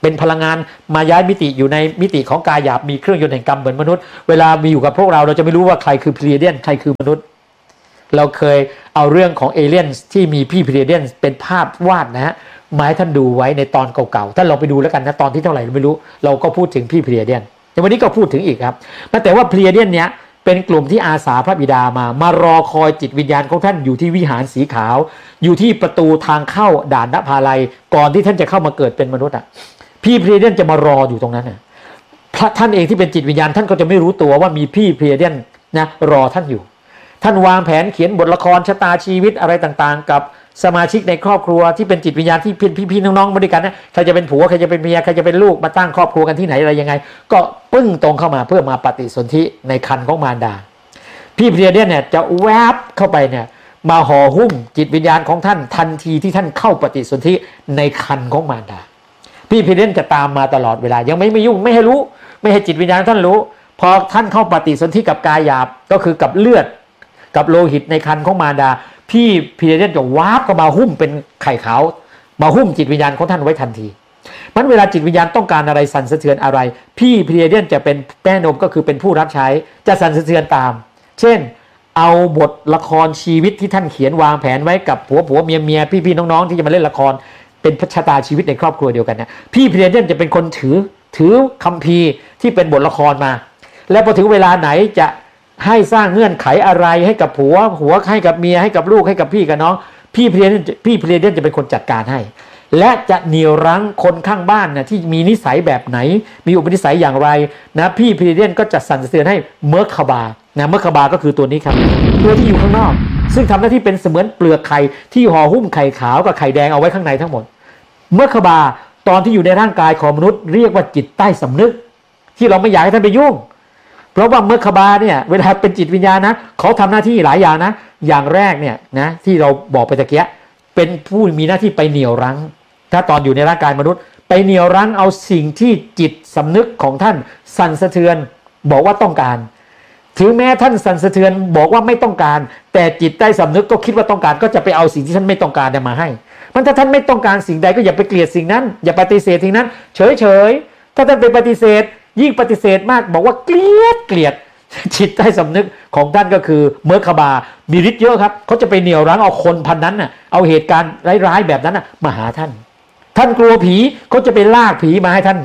เป็นพลังงานมาย้ายมิติอยู่ในมิติของกายหยาบมีเครื่องยนต์แห่งกรรมเหมือนมนุษย์เวลามีอยู่กับพวกเราเราจะไม่รู้ว่าใครคือพลีเดียนใครคือมนุษย์เราเคยเอาเรื่องของเอเลี่ยนที่มีพี่พลีเดียนเป็นภาพวาดนะฮะมาให้ท่านดูไว้ในตอนเก่าๆท่านลองไปดูแล้วกันนะตอนที่เท่าไหร่ไม่รู้เราก็พูดถึงพี่พลีเดียนแต่วันนี้ก็พูดถึงอีกครับแต่ว่าพลีเดียนเนี้ยเป็นกลุ่มที่อาสาพระบิดามามารอคอยจิตวิญญาณของท่านอยู่ที่วิหารสีขาวอยู่ที่ประตูทางเข้าด่านนภาลัยก่อนที่ท่านจะเข้ามาเกิดเป็นมนุษย์อ่ะพี่พลีเดียนจะมารออยู่ตรงนั้นน่ะพระท่านเองที่เป็นจิตวิญญาณท่านก็จะไม่รู้ตัวว่ามีพี่พลีเดียนนะรอท่านอยู่ท่านวางแผนเขียนบทละครชะตาชีวิตอะไรต่างๆกับสมาชิกในครอบครัวที่เป็นจิตวิญญาณที่เป็นพี่ๆน้องๆมาด้วยกันนะใครจะเป็นผัวใครจะเป็นเมียใครจะเป็นลูกมาตั้งครอบครัวกันที่ไหนอะไรยังไงก็ปึ้งตรงเข้ามาเพื่อมาปฏิสนธิในครรภ์ของมารดาพี่พลีเดียนเนี่ยจะแวบเข้าไปเนี่ยมาห่อหุ้มจิตวิญญาณของท่านทันทีที่ท่านเข้าปฏิสนธิในครรภ์ของมารดาพี่พลีเดียนจะตามมาตลอดเวลายังไม่ไม่ยุ่งไม่ให้รู้ไม่ให้จิตวิญญาณท่านรู้พอท่านเข้าปฏิสนธิกับกายหยาบก็คือกับเลือดกับโลหิตในครรภ์ของมารดาพี่พลีเดียนจะวาบเข้ามาหุ้มเป็นไข่ขาวมาหุ้มจิตวิญญาณของท่านไว้ทันทีมันเวลาจิตวิญญาณต้องการอะไรสั่นสะเทือนอะไรพี่พลีเดียนจะเป็นแม่นมก็คือเป็นผู้รับใช้จะสั่นสะเทือนตามเช่นเอาบทละครชีวิตที่ท่านเขียนวางแผนไว้กับผัวผัวเมียเมียพี่พี่น้องๆที่จะมาเล่นละครเป็นชะตาชีวิตในครอบครัวเดียวกันเนี่ยพี่พลีเดียนจะเป็นคนถือถือคัมภีร์ที่เป็นบทละครมาแล้วพอถึงเวลาไหนจะให้สร้างเงื่อนไขอะไรให้กับผัวผัวให้กับเมียให้กับลูกให้กับพี่กับน้องพี่พลีเดียนพี่พลีเดียนจะเป็นคนจัดการให้และจะเหนี่ยวรั้งคนข้างบ้านนะที่มีนิสัยแบบไหนมีอุปนิสัยอย่างไรนะพี่พลีเดียนก็จะสั่นสะเทือนให้เมอร์คาบานะเมอร์คาบาก็คือตัวนี้ครับตัวที่อยู่ข้างนอกซึ่งทำหน้าที่เป็นเสมือนเปลือกไข่ที่ห่อหุ้มไข่ขาวกับไข่แดงเอาไว้ข้างในทั้งหมดเมอร์คาบาตอนที่อยู่ในร่างกายของมนุษย์เรียกว่าจิตใต้สำนึกที่เราไม่อยากให้ท่านไปยุ่งเพราะว่าเมอร์คาบาเนี่ยเวลาเป็นจิตวิญญาณนะเขาทำหน้าที่หลายอย่างนะอย่างแรกเนี่ยนะที่เราบอกไปตะเกียเป็นผู้มีหน้าที่ไปเหนี่ยวรั้งถ้าตอนอยู่ในร่างกายมนุษย์ไปเหนี่ยวรั้งเอาสิ่งที่จิตสำนึกของท่านสั่นสะเทือนบอกว่าต้องการถึงแม้ท่านสั่นสะเทือนบอกว่าไม่ต้องการแต่จิตใต้สำนึกก็คิดว่าต้องการก็จะไปเอาสิ่งที่ท่านไม่ต้องการมาให้มันถ้าท่านไม่ต้องการสิ่งใดก็อย่าไปเกลียดสิ่งนั้นอย่าปฏิเสธสิ่งนั้นเฉยๆถ้าท่านไปปฏิเสธยิ่งปฏิเสธมากบอกว่าเกลียดเกลียดจิตใต้สำนึกของท่านก็คือเมอร์คาบามีฤทธิ์เยอะครับเขาจะไปเหนี่ยวรั้งเอาคนพันนั้นน่ะเอาเหตุการณ์ร้ายๆแบบนั้นน่ะมาหาท่านท่านกลัวผีเขาจะไปลากผีมาให้ท่าน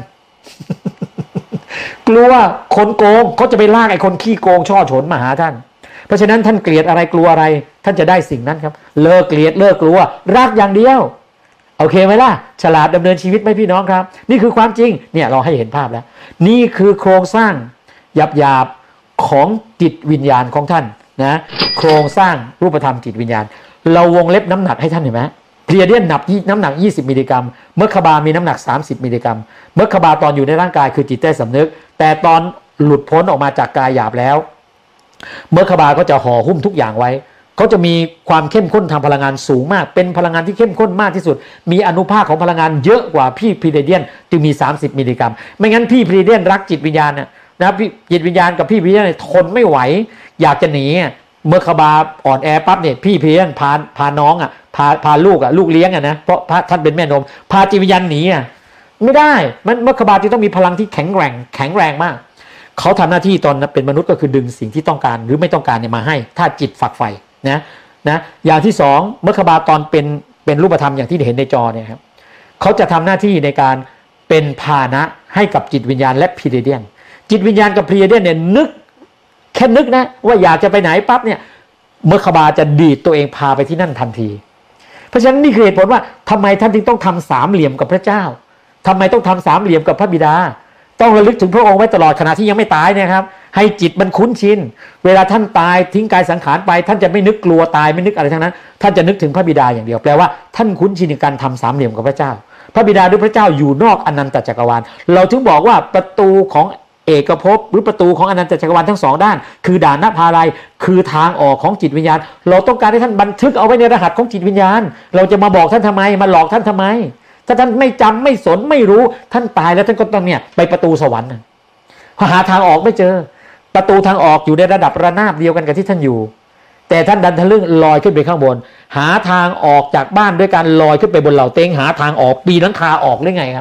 กลัวคนโกงเขาจะไปลากไอ้คนขี้โกงช่อฉนมาหาท่านเพราะฉะนั้นท่านเกลียดอะไรกลัวอะไรท่านจะได้สิ่งนั้นครับเลิกเกลียดเลิกกลัวรักอย่างเดียวโอเคไหมล่ะฉลาดดำเนินชีวิตไหมพี่น้องครับนี่คือความจริงเนี่ยเราให้เห็นภาพแล้วนี่คือโครงสร้างหยาบๆของจิตวิญญาณของท่านนะโครงสร้างรูปธรรมจิตวิญญาณเราวงเล็บน้ำหนักให้ท่านเห็นไหมพลีเดียนหนักน้ำหนักยี่สิบมิลลิกรัมเมอร์คาบามีน้ำหนักสามสิบมิลลิกรัมเมอร์คาบาตอนอยู่ในร่างกายคือจิตใต้สำนึกแต่ตอนหลุดพ้นออกมาจากกายหยาบแล้วเมอร์คาบาก็จะห่อหุ้มทุกอย่างไว้เขาจะมีความเข้มข้นทางพลังงานสูงมากเป็นพลังงานที่เข้มข้นมากที่สุดมีอนุภาคของพลังงานเยอะกว่าพี่พลีเดียนจึงมีสามสิบมิลลิกรัมไม่งั้นพี่พลีเดียนรักจิตวิญญาณนะนะจิตวิญญาณกับพี่พลีเดียนทนไม่ไหวอยากจะหนีเมอร์คาบาอ่อนแอปั๊บเนี่ยพี่พลีเดียนพาพาน้องอ่ะพาพาลูกอ่ะลูกเลี้ยงอ่ะนะเพราะท่านเป็นแม่นมพาจิตวิญญาณหนีอ่ะไม่ได้มันเมอร์คาบาจะต้องมีพลังที่แข็งแกร่งแข็งแรงมากเขาทำหน้าที่ตอนเป็นมนุษย์ก็คือดึงสิ่งที่ต้องการหรือไม่ต้องการเนี่ยมาให้ถ้าจิตฝักใฝ่นะนะอย่างที่สองเมอร์คาบาตอนเป็นเป็นรูปธรรมอย่างที่เห็นในจอเนี่ยครับเขาจะทำหน้าที่ในการเป็นพาหนะให้กับจิตวิญญาณและพลีเดียนจิตวิญญาณกับพลีเดียนเนี่ยนึกแค่นึกนะว่าอยากจะไปไหนปั๊บเนี่ยเมอร์คาบาจะดีดตัวเองพาไปที่นั่นทันทีเพราะฉะนั้นนี่คือเหตุผลว่าทำไมท่านจึงต้องทำสามเหลี่ยมกับพระเจ้าทำไมต้องทำสามเหลี่ยมกับพระบิดาต้องระลึกถึงพระองค์ไว้ตลอดขณะที่ยังไม่ตายนะครับให้จิตมันคุ้นชินเวลาท่านตายทิ้งกายสังขารไปท่านจะไม่นึกกลัวตายไม่นึกอะไรทั้งนั้นท่านจะนึกถึงพระบิดาอย่างเดียวแปลว่าท่านคุ้นชินในการทำสามเหลี่ยมกับพระเจ้าพระบิดาหรือพระเจ้าอยู่นอกอนันตจักรวาลเราถึงบอกว่าประตูของเอกภพหรือประตูของอนันตจักรวาลทั้งสองด้านคือด่านนภาลัยคือทางออกของจิตวิญญาณเราต้องการให้ท่านบันทึกเอาไว้ในรหัสของจิตวิญญาณเราจะมาบอกท่านทำไมมาหลอกท่านทำไมถ้าท่านไม่จำไม่สนไม่รู้ท่านตายแล้วท่านก็ต้องเนี่ยไปประตูสวรรค์หาทางออกไม่เจอประตูทางออกอยู่ในระดับระนาบเดียวกันกับที่ท่านอยู่แต่ท่านดันทะลึ่งลอยขึ้นไปข้างบนหาทางออกจากบ้านด้วยการลอยขึ้นไปบนเหล่าเต็งหาทางออกปีนหลังคาออกหรือไงครับ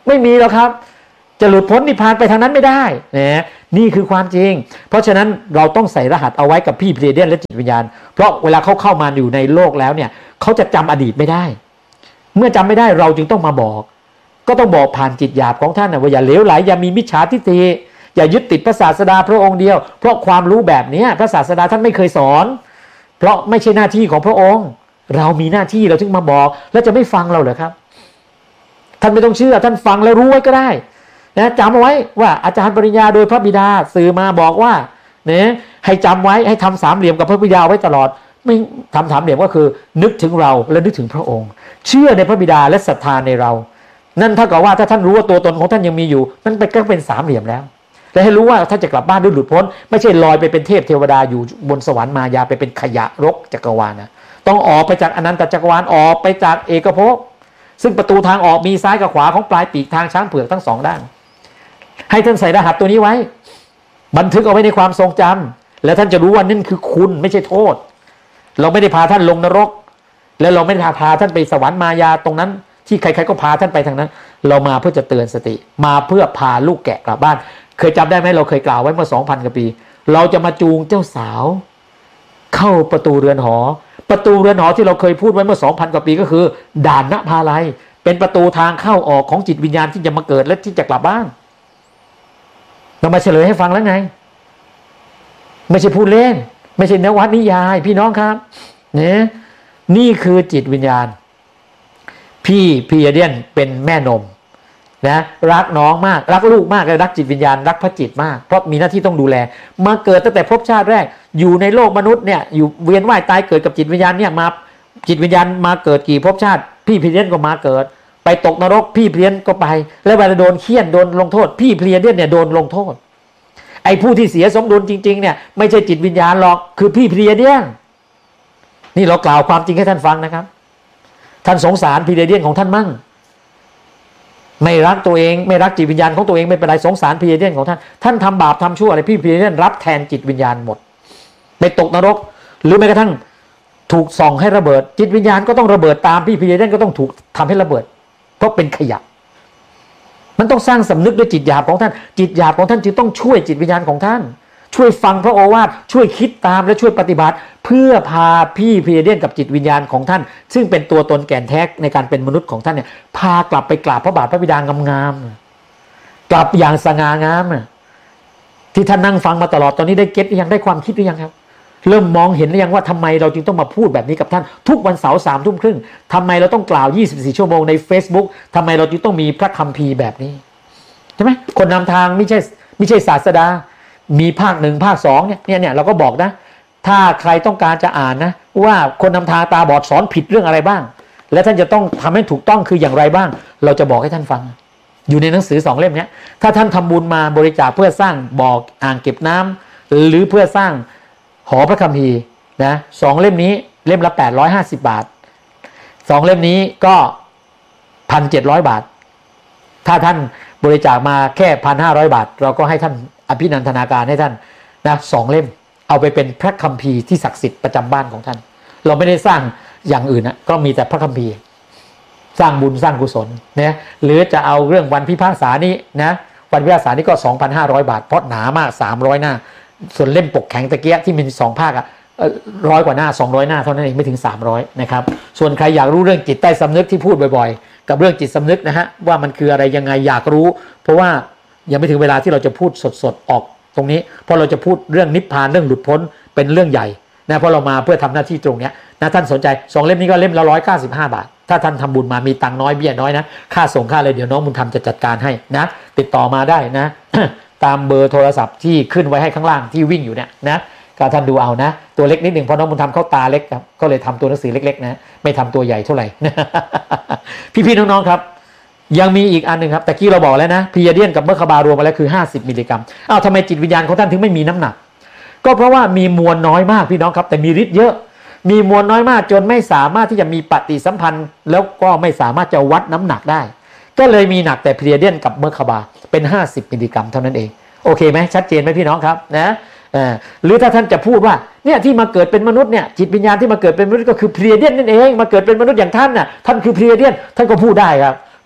ไม่มีหรอกครับจะหลุดพ้นนิพพานไปทางนั้นไม่ได้นะนี่คือความจริงเพราะฉะนั้นเราต้องใส่รหัสเอาไว้กับพี่เพลเดียนและจิตวิญญาณเพราะเวลาเขาเข้ามาอยู่ในโลกแล้วเนี่ยเขาจะจำอดีตไม่ได้เมื่อจำไม่ได้เราจึงต้องมาบอกก็ต้องบอกผ่านจิตหยาบของท่านนะว่าอย่าเหลวไหลอย่ามีมิจฉาทิฏฐิอย่ายึดติดพระศาสดาพระองค์เดียวเพราะความรู้แบบนี้พระศาสดาท่านไม่เคยสอนเพราะไม่ใช่หน้าที่ของพระองค์เรามีหน้าที่เราถึงมาบอกแล้วจะไม่ฟังเราเหรอครับท่านไม่ต้องเชื่อท่านฟังแล้วรู้ไว้ก็ได้นะจำเอาไว้ว่าอาจารย์ปริญญาโดยพระบิดาสื่อมาบอกว่าเนี่ยให้จำไว้ให้ทำสามเหลี่ยมกับพระบิดาไว้ตลอดไม่ทำสามเหลี่ยมก็คือนึกถึงเราและนึกถึงพระองค์เชื่อในพระบิดาและศรัทธาในเรานั่นเท่ากับว่าถ้าท่านรู้ว่าตัวตนของท่านยังมีอยู่นั่นเป็นก็เป็นสามเหลี่ยมแล้วและให้รู้ว่าท่านจะกลับบ้านด้วยหลุดพ้นไม่ใช่ลอยไปเป็นเทพเทวดาอยู่บนสวรรค์มายาไปเป็นขยะรกจักรวาลนะต้องออกไปจากอนันตจักรวาลออกไปจากเอกภพซึ่งประตูทางออกมีซ้ายกับขวาของปลายปีกทางช้างเผือกทั้งสองด้านให้ท่านใส่รหัสตัวนี้ไว้บันทึกเอาไว้ในความทรงจำแล้วท่านจะรู้ว่านั่นคือคุณไม่ใช่โทษเราไม่ได้พาท่านลงนรกแล้วเราไม่ได้พาท่านไปสวรรค์มายาตรงนั้นที่ใครๆก็พาท่านไปทางนั้นเรามาเพื่อจะเตือนสติมาเพื่อพาลูกแกะกลับบ้านเคยจำได้ไหมเราเคยกล่าวไว้เมื่อ สองพัน กว่าปีเราจะมาจูงเจ้าสาวเข้าประตูเรือนหอประตูเรือนหอที่เราเคยพูดไว้เมื่อ สองพัน กว่าปีก็คือด่านณภาลัยเป็นประตูทางเข้าออกของจิตวิญญาณที่จะมาเกิดและที่จะกลับบ้านเรามาเฉลยให้ฟังแล้วไงไม่ใช่พูดเล่นไม่ใช่นวนิยายพี่น้องครับเนี่ยนี่คือจิตวิญญาณพี่พีเดียนเป็นแม่นมนะรักน้องมากรักลูกมากและรักจิตวิญญาณรักพระจิตมากเพราะมีหน้าที่ต้องดูแลมาเกิดตั้งแต่ภพชาติแรกอยู่ในโลกมนุษย์เนี่ยอยู่เวียนว่ายตายเกิดกับจิตวิญญาณเนี่ยมาจิตวิญญาณมาเกิดกี่ภพชาติพี่พีเดียนก็มาเกิดไปตกนรกพี่พีเดียนก็ไปแล้วเวลาโดนเคี่ยนโดนลงโทษพี่พีเดียนเนี่ยโดนลงโทษไอ้ผู้ที่เสียสมดุลจริงๆเนี่ยไม่ใช่จิตวิญญาณหรอกคือพี่พีเดียนนี่เรากล่าวความจริงให้ท่านฟังนะครับท่านสงสารพีเดียนของท่านมั่งไม่รักตัวเองไม่รักจิตวิญญาณของตัวเองไม่เป็นไรสงสารพีเดียนของท่านท่านทำบาปทำชั่วอะไรพี่พีเดียนรับแทนจิตวิญญาณหมดไปตกนรกหรือแม้กระทั่งถูกส่องให้ระเบิดจิตวิญญาณก็ต้องระเบิดตามพี่พีเดียนก็ต้องถูกทำให้ระเบิดเพราะเป็นขยะมันต้องสร้างสำนึกด้วยจิตหยาบของท่านจิตหยาบของท่านจึงต้องช่วยจิตวิญญาณของท่านช่วยฟังพระโอวาทช่วยคิดตามและช่วยปฏิบัติเพื่อพาพี่พีเดียนกับจิตวิญญาณของท่านซึ่งเป็นตัวตนแก่นแท้ในการเป็นมนุษย์ของท่านเนี่ยพากลับไปกราบพระบาทพระบิดางามๆกลับอย่างสง่างามที่ท่านนั่งฟังมาตลอดตอนนี้ได้เก็ตหรือยังได้ความคิดหรือยังครับเริ่มมองเห็นหรือยังว่าทำไมเราจึงต้องมาพูดแบบนี้กับท่านทุกวันเสาร์สามทุ่มครึ่งทำไมเราต้องกล่าวยี่สิบสี่ชั่วโมงใน Facebook ทำไมเราจึงต้องมีพระคัมภีร์แบบนี้ใช่ไหมคนนำทางไม่ใช่ไม่ใช่ศาสดามีภาคหนึ่งภาคสองเนี่ยเนี่ยเนี่ยเราก็บอกนะถ้าใครต้องการจะอ่านนะว่าคนนำทางตาบอดสอนผิดเรื่องอะไรบ้างและท่านจะต้องทำให้ถูกต้องคืออย่างไรบ้างเราจะบอกให้ท่านฟังอยู่ในหนังสือสองเล่มนี้ถ้าท่านทำบุญมาบริจาคเพื่อสร้างบ่ออ่างเก็บน้ำหรือเพื่อสร้างหอพระคัมภีร์นะสองเล่มนี้เล่มละแปดร้อยห้าสิบบาทสองเล่มนี้ก็ หนึ่งพันเจ็ดร้อย บาทถ้าท่านบริจาคมาแค่ หนึ่งพันห้าร้อย บาทเราก็ให้ท่านอภินันทนาการให้ท่านนะสองเล่มเอาไปเป็นพระคัมภีร์ที่ศักดิ์สิทธิ์ประจำบ้านของท่านเราไม่ได้สร้างอย่างอื่นนะก็มีแต่พระคัมภีร์สร้างบุญสร้างกุศลนะหรือจะเอาเรื่องวันพิพากษานี้นะวันพิพากษานี้ก็ สองพันห้าร้อย บาทเพราะหนามากสามร้อยหน้าส่วนเล่มปกแข็งตะเกียที่มีสองภาคอ่ะร้อยกว่าหน้าสองร้อยหน้าเท่านั้นเองไม่ถึงสามร้อยนะครับส่วนใครอยากรู้เรื่องจิตใต้สำนึกที่พูดบ่อยๆกับเรื่องจิตสำนึกนะฮะว่ามันคืออะไรยังไงอยากรู้เพราะว่ายังไม่ถึงเวลาที่เราจะพูดสดๆออกตรงนี้เพราะเราจะพูดเรื่องนิพพานเรื่องหลุดพ้นเป็นเรื่องใหญ่นะเพราะเรามาเพื่อทำหน้าที่ตรงนี้นะท่านสนใจสองเล่มนี้ก็เล่มละหนึ่งร้อยเก้าสิบห้าบาทถ้าท่านทำบุญมามีตังน้อยเบี้ยน้อยนะค่าส่งค่าอะไรเดี๋ยวน้องบุญธรรมจะจัดการให้นะติดต่อมาได้นะ ตามเบอร์โทรศัพท์ที่ขึ้นไว้ให้ข้างล่างที่วิ่งอยู่เนี่ยนะก็ท่านดูเอานะตัวเล็กนิดหนึ่งเพราะน้องบุญธรรมเขาตาเล็กครับก็เลยทำตัวหนังสือเล็กๆนะไม่ทำตัวใหญ่เท่าไหร่ พี่ๆน้องๆครับยังมีอีกอันหนึ่งครับแต่กี้เราบอกแล้วนะพีเดียนกับเมอร์คาบารวมมาแล้วคือห้าสิบมิลลิกรัมอ้าวทำไมจิตวิญญาณของท่านถึงไม่มีน้ำหนักก็เพราะว่ามีมวลน้อยมากพี่น้องครับแต่มีฤทธิ์เยอะมีมวลน้อยมากจนไม่สามารถที่จะมีปฏิสัมพันธ์แล้วก็ไม่สามารถจะวัดน้ำหนักได้ก็เลยมีหนักแต่พีเดียนกับเมอร์คาบาเป็นห้าสิบมิลลิกรัมเท่านั้นเองโอเคไหมชัดเจนไหมพี่น้องครับนะหรือถ้าท่านจะพูดว่าเนี่ยที่มาเกิดเป็นมนุษย์เนี่ยจิตวิญญาณที่มาเกิดเป็นมนุษย์ก็คือพีเดียนนั่นเองมาเกิดเป็นมนุษย์อย่างท่านน่ะท่านคือพีเดียนท่านก็พูดได้ครับ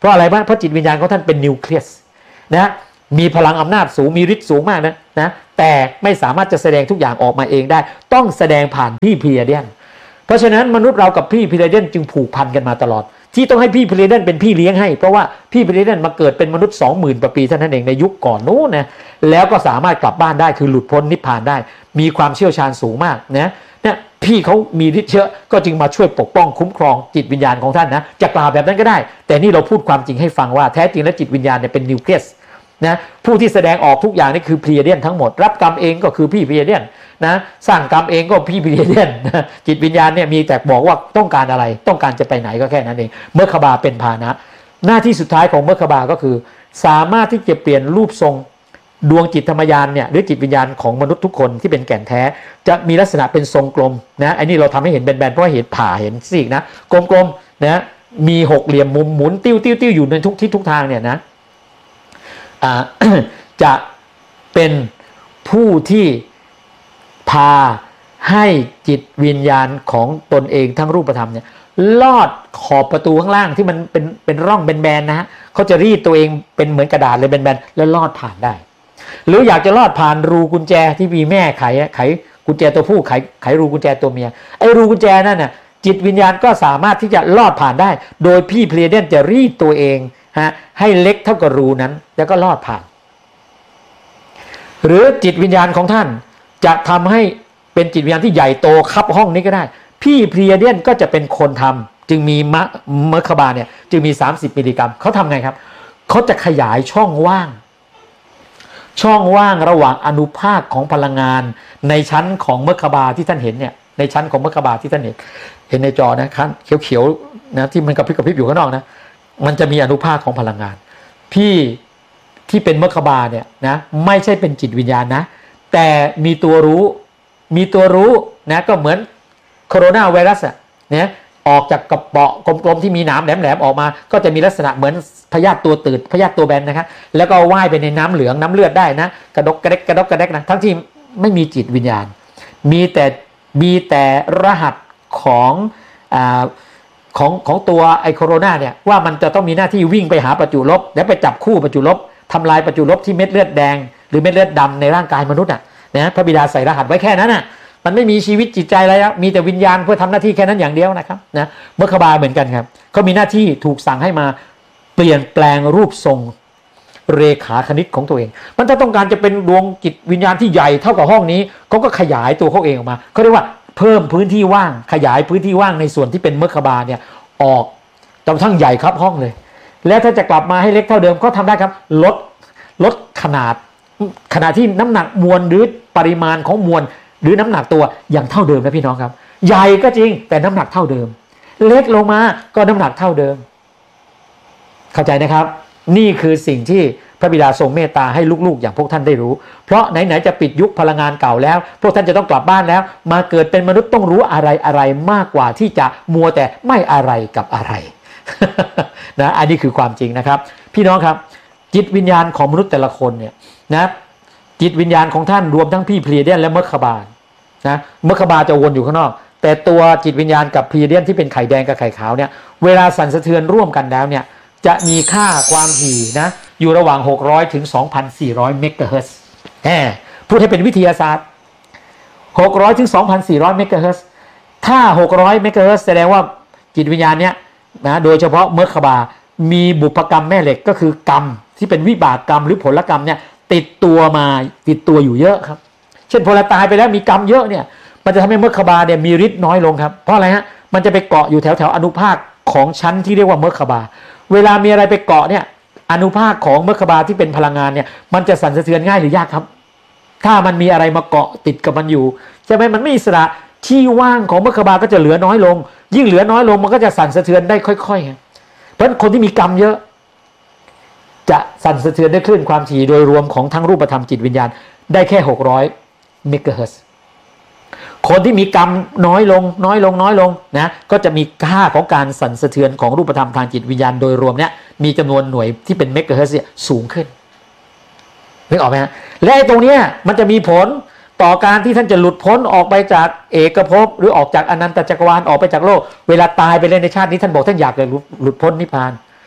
เพราะอะไรบ้างเพราะจิตวิญญาณของท่านเป็นนิวเคลียสนะมีพลังอำนาจสูงมีฤทธิ์สูงมากนะนะแต่ไม่สามารถจะแสดงทุกอย่างออกมาเองได้ต้องแสดงผ่านพี่พีเรเดียนเพราะฉะนั้นมนุษย์เรากับพี่พีเรเดียนจึงผูกพันกันมาตลอดที่ต้องให้พี่พีเรเดียนเป็นพี่เลี้ยงให้เพราะว่าพี่พีเรเดียนมาเกิดเป็นมนุษย์ สองหมื่น กว่าปีเท่านั้นเองในยุคก่อนนู้นนะแล้วก็สามารถกลับบ้านได้คือหลุดพ้นนิพพานได้มีความเชี่ยวชาญสูงมากนะเนี่ยพี่เขามีฤทธิ์เยอะก็จึงมาช่วยปกป้องคุ้มครองจิตวิญญาณของท่านนะจะกล่าวแบบนั้นก็ได้แต่นี่เราพูดความจริงให้ฟังว่าแท้จริงแล้วจิตวิญญาณเนี่ยเป็นนิวเคลียสนะผู้ที่แสดงออกทุกอย่างนี่คือพีเรเดียนทั้งหมดรับกรรมเองก็คือพี่พีเรเดียนนะสร้างกรรมเองก็พี่พีเรเดียนนะจิตวิญญาณเนี่ยมีแต่บอกว่าต้องการอะไรต้องการจะไปไหนก็แค่นั้นเองเมคบาเป็นพาหนะหน้าที่สุดท้ายของเมคบาก็คือสามารถที่จะเปลี่ยนรูปทรงดวงจิตธรรมญาณเนี่ยหรือจิตวิญญาณของมนุษย์ทุกคนที่เป็นแก่นแท้จะมีลักษณะเป็นทรงกลมนะอันนี้เราทำให้เห็นแบนๆเพราะเห็นผ่าเห็นซีกนะกลมๆนะมีหกเหลี่ยมมุมหมุนติ้วติ้วติ้วอยู่ในทุกทิศทุกทางเนี่ยนะอ่า จะเป็นผู้ที่พาให้จิตวิญญาณของตนเองทั้งรูปธรรมเนี่ยลอดขอบประตูข้างล่างที่มันเป็นเป็นร่องแบนๆนะฮะเขาจะรีดตัวเองเป็นเหมือนกระดาษเลยแบนๆแล้วลอดผ่านได้หรืออยากจะลอดผ่านรูกุญแจที่มีแม่ไขไขกุญแจตัวผู้ไขไขรูกุญแจตัวเมียไอ้รูกุญแจนั่นน่ะจิตวิญญาณก็สามารถที่จะลอดผ่านได้โดยพี่เพลียเดนจะรีดตัวเองฮะให้เล็กเท่ากับรูนั้นแล้วก็ลอดผ่านหรือจิตวิญญาณของท่านจะทำให้เป็นจิตวิญญาณที่ใหญ่โตคับห้องนี้ก็ได้พี่เพลียเดนก็จะเป็นคนทำจึงมีมะเมคบาเนี่ยจึงมีสามสิบมิลลิกรัมเขาทำไงครับเขาจะขยายช่องว่างช่องว่างระหว่างอนุภาคของพลังงานในชั้นของเมคบาที่ท่านเห็นเนี่ยในชั้นของเมคบาที่ท่านเห็นเห็นในจอนะครับเขียวๆนะที่มันกระพริบกระพริบอยู่ข้างนอกนะมันจะมีอนุภาคของพลังงานพี่ที่เป็นเมคบาเนี่ยนะไม่ใช่เป็นจิตวิญญาณนะแต่มีตัวรู้มีตัวรู้นะก็เหมือนโคโรนาไวรัสอ่ะเนี่ยออกจากกระเปาะกลมๆที่มีหนามแหลมๆออกมาก็จะมีลักษณะเหมือนพยาธิตัวตืดพยาธิตัวแบนนะครับแล้วก็ว่ายไปในน้ำเหลืองน้ำเลือดได้นะกระดกกระเดกกระดกกระเดกนะทั้งที่ไม่มีจิตวิญญาณมีแต่มีแต่รหัสของอ่าของของตัวไอโคโรนาเนี่ยว่ามันจะต้องมีหน้าที่วิ่งไปหาประจุลบแล้วไปจับคู่ประจุลบทำลายประจุลบที่เม็ดเลือดแดงหรือเม็ดเลือดดำในร่างกายมนุษย์อ่ะนะพระบิดาใส่รหัสไว้แค่นั้นน่ะมันไม่มีชีวิตจิตใจอะไรแล้วมีแต่วิญญาณเพื่อทำหน้าที่แค่นั้นอย่างเดียวนะครับนะเมคบาเหมือนกันครับเขามีหน้าที่ถูกสั่งให้มาเปลี่ยนแปลงรูปทรงเรขาคณิตของตัวเองมันถ้าต้องการจะเป็นดวงจิตวิญญาณที่ใหญ่เท่ากับห้องนี้เขาก็ขยายตัวเขาเองออกมาเขาเรียกว่าเพิ่มพื้นที่ว่างขยายพื้นที่ว่างในส่วนที่เป็นเมคบาเนี่ยออกจนทั้งใหญ่ครับห้องเลยแล้วถ้าจะกลับมาให้เล็กเท่าเดิมก็ทำได้ครับลดลดขนาดขณะที่น้ำหนักมวลหรือปริมาณของมวลหรือน้ำหนักตัวอย่างเท่าเดิมนะพี่น้องครับใหญ่ก็จริงแต่น้ำหนักเท่าเดิมเล็กลงมาก็น้ำหนักเท่าเดิมเข้าใจนะครับนี่คือสิ่งที่พระบิดาทรงเมตตาให้ลูกๆอย่างพวกท่านได้รู้เพราะไหนๆจะปิดยุคพลังงานเก่าแล้วพวกท่านจะต้องกลับบ้านแล้วมาเกิดเป็นมนุษย์ต้องรู้อะไรอะไรมากกว่าที่จะมัวแต่ไม่อะไรกับอะไร นะอันนี้คือความจริงนะครับพี่น้องครับจิตวิญญาณของมนุษย์แต่ละคนเนี่ยนะจิตวิญญาณของท่านรวมทั้งพี่เพลียเดียนและเมคบานะเมคบาจะวนอยู่ข้างนอกแต่ตัวจิตวิญญาณกับเพลียเดียนที่เป็นไข่แดงกับไข่ขาวเนี่ยเวลาสั่นสะเทือนร่วมกันแล้วเนี่ยจะมีค่าความถี่นะอยู่ระหว่างหกร้อยถึง สองพันสี่ร้อย เมกะเฮิรตซ์แหมพูดให้เป็นวิทยาศาสตร์หกร้อยถึง สองพันสี่ร้อย เมกะเฮิรตซ์ถ้าหกร้อยเมกะเฮิรตซ์แสดงว่าจิตวิญญาณเนี้ยนะโดยเฉพาะเมคบามีบุพกรรมแม่เหล็กก็คือกรรมที่เป็นวิบากกรรมหรือผลกรรมเนี่ยติดตัวมาติดตัวอยู่เยอะครับเช่นพอเราตายไปแล้วมีกรรมเยอะเนี่ยมันจะทำให้เมคบาเนี่ยมีฤทธิ์น้อยลงครับเพราะอะไรฮะมันจะไปเกาะอยู่แถวแถวอนุภาคของชั้นที่เรียกว่าเมคบาเวลามีอะไรไปเกาะเนี่ยอนุภาคของเมคบาที่เป็นพลังงานเนี่ยมันจะสั่นสะเทือนง่ายหรือยากครับถ้ามันมีอะไรมาเกาะติดกับมันอยู่ใช่ไหมมันไม่อิสระที่ว่างของเมคบาก็จะเหลือน้อยลงยิ่งเหลือน้อยลงมันก็จะสั่นสะเทือนได้ค่อยๆเพราะคนที่มีกรรมเยอะจะสั่นสะเทือนด้วยคลื่นความถี่โดยรวมของทั้งรูปธรรมจิตวิญญาณได้แค่หกร้อยเมกะเฮิรตซ์คนที่มีกรรมน้อยลงน้อยลงน้อยลงนะก็จะมีค่าของการสั่นสะเทือนของรูปธรรมทางจิตวิญญาณโดยรวมเนี่ยมีจำนวนหน่วยที่เป็นเมกะเฮิรตซ์สูงขึ้นนึกออกไหมฮะและตรงนี้มันจะมีผลต่อการที่ท่านจะหลุดพ้นออกไปจากเอกภพหรือออกจากอนันตจักรวาลออกไปจากโลกเวลาตายไปเลยในชาตินี้ท่านบอกท่านอยากจะหลุดพ้นนิพพาน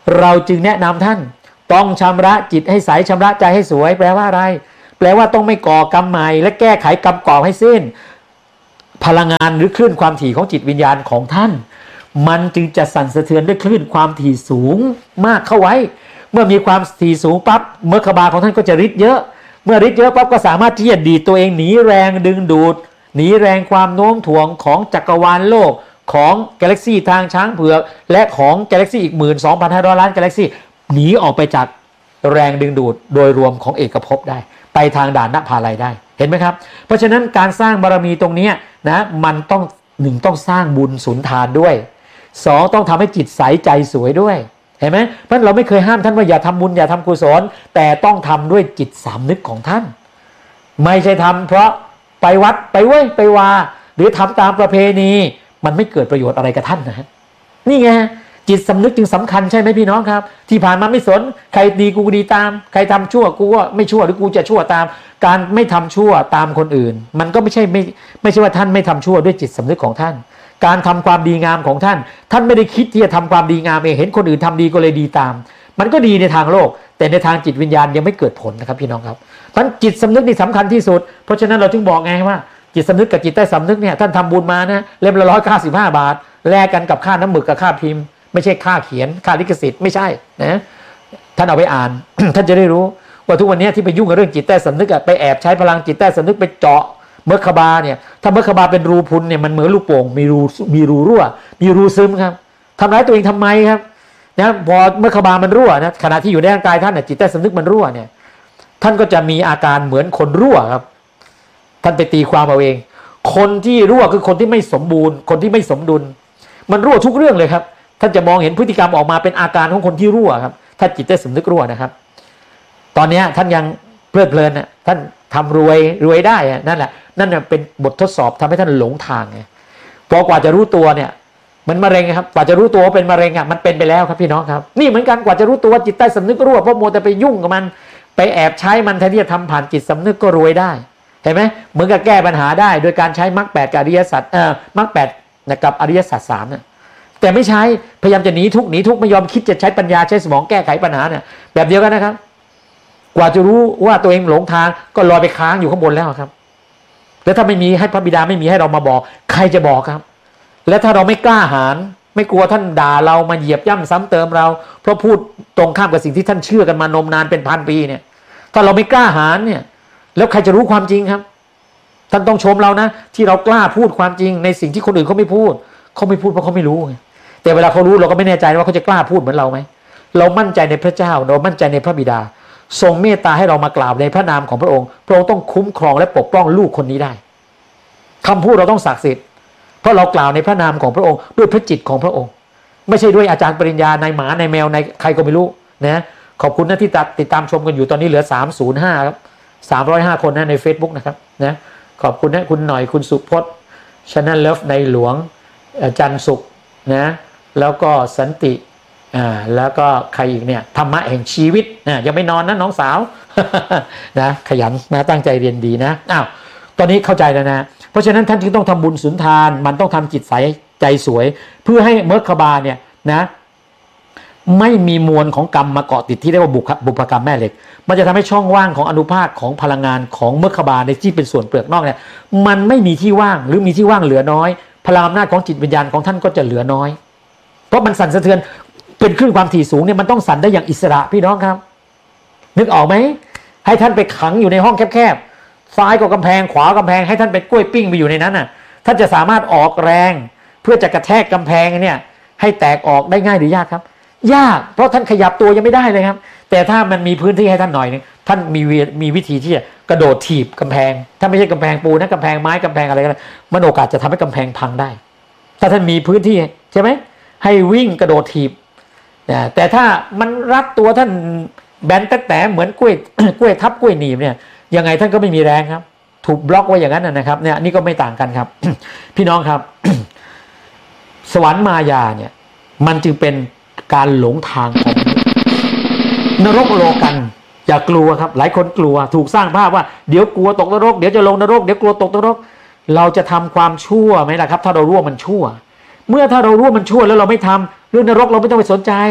เราจึงแนะนำท่านต้องชำระจิตให้ใสชำระใจให้สวยแปลว่าอะไรแปลว่าต้องไม่ก่อกรรมใหม่และแก้ไขกรรมเก่าให้สิ้นพลังงานหรือคลื่นความถี่ของจิตวิญญาณของท่านมันจึงจะสั่นสะเทือนด้วยคลื่นความถี่สูงมากเข้าไว้เมื่อมีความถี่สูงปั๊บเมคบาของท่านก็จะฤทธิ์เยอะเมื่อฤทธิ์เยอะปั๊บก็สามารถที่จะดีดตัวเองหนีแรงดึงดูดหนีแรงความโน้มถ่วงของจักรวาลโลกของกาแล็กซี่ทางช้างเผือกและของกาแล็กซี่อีก หนึ่งหมื่นสองพันห้าร้อย ล้านกาแล็กซี่หนีออกไปจากแรงดึงดูดโดยรวมของเอกภพได้ไปทางด่านนภาลัยได้เห็นไหมครับเพราะฉะนั้นการสร้างบารมีตรงนี้นะมันต้องหนึ่งต้องสร้างบุญสุนทานด้วยสองต้องทำให้จิตใสใจสวยด้วยเห็นไหมเพราะเราไม่เคยห้ามท่านว่าอย่าทำบุญอย่าทำกุศลแต่ต้องทำด้วยจิตสำนึกของท่านไม่ใช่ทำเพราะไปวัดไปเว้ยไปวาหรือทำตามประเพณีมันไม่เกิดประโยชน์อะไรกับท่านนะฮะนี่ไงจิตสำนึกจึงสำคัญใช่ไหมพี่น้องครับที่ผ่านมาไม่สนใครดีกูดีตามใครทำชั่วกูก็ไม่ชั่วหรือกูจะชั่วตามการไม่ทำชั่วตามคนอื่นมันก็ไม่ใช่ไม่ไม่ใช่ว่าท่านไม่ทำชั่วด้วยจิตสำนึกของท่านการทำความดีงามของท่านท่านไม่ได้คิดที่จะทำความดีงามเองเห็นคนอื่นทำดีก็เลยดีตามมันก็ดีในทางโลกแต่ในทางจิตวิญญาณยังไม่เกิดผลนะครับพี่น้องครับเพราะจิตสำนึกนี่สำคัญที่สุดเพราะฉะนั้นเราถึงบอกไงว่าจิตสำนึกกับจิตใต้สำนึกเนี่ยท่านทำบุญมานะเล่มละร้อยเก้าสิบห้าบาทแลกกันกับค่าน้ำหมึกกับค่าพิมพ์ไม่ใช่ค่าเขียนค่าลิขสิทธิ์ไม่ใช่นะท่านเอาไปอ่าน ท่านจะได้รู้ว่าทุกวันนี้ที่ไปยุ่งกับเรื่องจิตใต้สำนึกไปแอบใช้พลังจิตใต้สำนึกไปเจาะเมคบาเนี่ยถ้าเมคบาเป็นรูพุนเนี่ยมันเหมือนลูกโป่งมีรูมีรูรั่วมีรูซึมครับทำร้ายตัวเองทำไมครับนะพอเมคบามันรั่วนะขณะที่อยู่ในร่างกายท่านเนี่ยจิตใต้สำนึกมันรั่วเนี่ยท่านก็จะมีอาการเหมือนคนรั่วครับท่านไปตีความเอาเองคนที่รั่วคือคนที่ไม่สมบูรณ์คนที่ไม่สมดุลมันรั่วทุกเรื่องเลยครับท่านจะมองเห็นพฤติกรรมออกมาเป็นอาการของคนที่รั่วครับถ้าจิตใต้สำนึกรั่วนะครับตอนนี้ท่านยังเพลิดเพลินนะท่านทำรวยรวยได้นั่นแหละนั่นเป็นบททดสอบทำให้ท่านหลงทางไงพอกว่าจะรู้ตัวเนี่ยมันมะเร็งครับกว่าจะรู้ตัวว่าเป็นมะเร็งอ่ะมันเป็นไปแล้วครับพี่น้องครับนี่เหมือนกันกว่าจะรู้ตัวจิตใต้สำนึกรั่วเพราะมัวแต่ไปยุ่งกับมันไปแอบใช้มันแทนที่จะทำผ่านจิตสำนึกก็รวยได้เห็นไหมเหมือนกับแก้ปัญหาได้โดยการใช้มรรคแปดกับอริยสัจเอ่อมรรคแปดกับอริยสัจสามเนี่ยแต่ไม่ใช้พยายามจะหนีทุกหนีทุกไม่ยอมคิดจะใช้ปัญญาใช้สมองแก้ไขปัญหาเนี่ยแบบเดียวกันนะครับกว่าจะรู้ว่าตัวเองหลงทางก็ลอยไปค้างอยู่ข้างบนแล้วครับแล้วถ้าไม่มีให้พระบิดาไม่มีให้เรามาบอกใครจะบอกครับและถ้าเราไม่กล้าหาญไม่กลัวท่านด่าเรามาเหยียบย่ำซ้ำเติมเราเพราะพูดตรงข้ามกับสิ่งที่ท่านเชื่อกันมานมนานเป็นพันปีเนี่ยถ้าเราไม่กล้าหาญเนี่ยแล้วใครจะรู้ความจริงครับท่านต้องชมเรานะที่เรากล้าพูดความจริงในสิ่งที่คนอื่นเขาไม่พูดเขาไม่พูดเพราะเขาไม่รู้ไงแต่เวลาเขารู้เราก็ไม่แน่ใจว่าเขาจะกล้าพูดเหมือนเราไหมเรามั่นใจในพระเจ้าเรามั่นใจในพระบิดาทรงเมตตาให้เรามากล่าวในพระนามของพระองค์พระองค์ต้องคุ้มครองและปกป้องลูกคนนี้ได้คำพูดเราต้องศักดิ์สิทธิ์เพราะเรากล่าวในพระนามของพระองค์ด้วยพระจิตของพระองค์ไม่ใช่ด้วยอาจารย์ปริญญาในหมาในแมวในใครก็ไม่รู้นะขอบคุณนะที่ติดตามชมกันอยู่ตอนนี้เหลือสามร้อยห้าครับสามร้อยห้าคนนะใน Facebook นะครับนะขอบคุณนะคุณหน่อยคุณสุพจน์ชนะเลิฟในหลวงอาจารย์สุขนะแล้วก็สันติอ่าแล้วก็ใครอีกเนี่ยธรรมะแห่งชีวิตนะยังไม่นอนนะน้องสาว นะขยันนะตั้งใจเรียนดีนะอ้าวตอนนี้เข้าใจแล้วนะเพราะฉะนั้นท่านจึงต้องทำบุญสุนทานมันต้องทำจิตใสใจสวยเพื่อให้เมคบาเนี่ยนะไม่มีมวลของกรรมมาเกาะติดที่เรียกว่าบุพบุพกรรมแม่เหล็กมันจะทำให้ช่องว่างของอนุภาคของพลังงานของเมคบาในที่เป็นส่วนเปลือกนอกเนี่ยมันไม่มีที่ว่างหรือมีที่ว่างเหลือน้อยพลังอำนาจของจิตวิญญาณของท่านก็จะเหลือน้อยเพราะมันสั่นสะเทือนเป็นคลื่นความถี่สูงเนี่ยมันต้องสั่นได้อย่างอิสระพี่น้องครับนึกออกไหมให้ท่านไปขังอยู่ในห้องแคบๆซ้ายก็กำแพงขวากำแพงให้ท่านเป็นกล้วยปิ้งไปอยู่ในนั้นน่ะท่านจะสามารถออกแรงเพื่อจะกระแทกกำแพงเนี่ยให้แตกออกได้ง่ายหรือยากครับยากเพราะท่านขยับตัวยังไม่ได้เลยครับแต่ถ้ามันมีพื้นที่ให้ท่านหน่อยนึงท่านมีมีวิธีที่จะกระโดดถีบกำแพงถ้าไม่ใช่กำแพงปูนะกำแพงไม้กำแพงอะไรก็ได้มันโอกาสจะทำให้กำแพงพังได้ถ้าท่านมีพื้นที่ใช่ไหมให้วิ่งกระโดดถีบแต่ถ้ามันรัดตัวท่านแบนแต่แต่เหมือนกล้วย กล้วยทับกล้วยหนีบเนี่ยยังไงท่านก็ไม่มีแรงครับถูกบล็อกไว้อย่างนั้นนะครับเนี่ยนี่ก็ไม่ต่างกันครับ พี่น้องครับ สวรรค์มายาเนี่ยมันจึงเป็นการหลงทางของนรกโลกันอย่ากลัวครับหลายคนกลัวถูกสร้างภาพว่าเดี๋ยวกลัวตกนรกเดี๋ยวจะลงนรกเดี๋ยวกลัวตกนรกเราจะทำความชั่วไหมล่ะครับถ้าเรารู้ว่ามันชั่วเมื่อถ้าเรารู้ว่ามันชั่วแล้วเราไม่ทำเรื่องนรกเราไม่ต้องไปสนใจ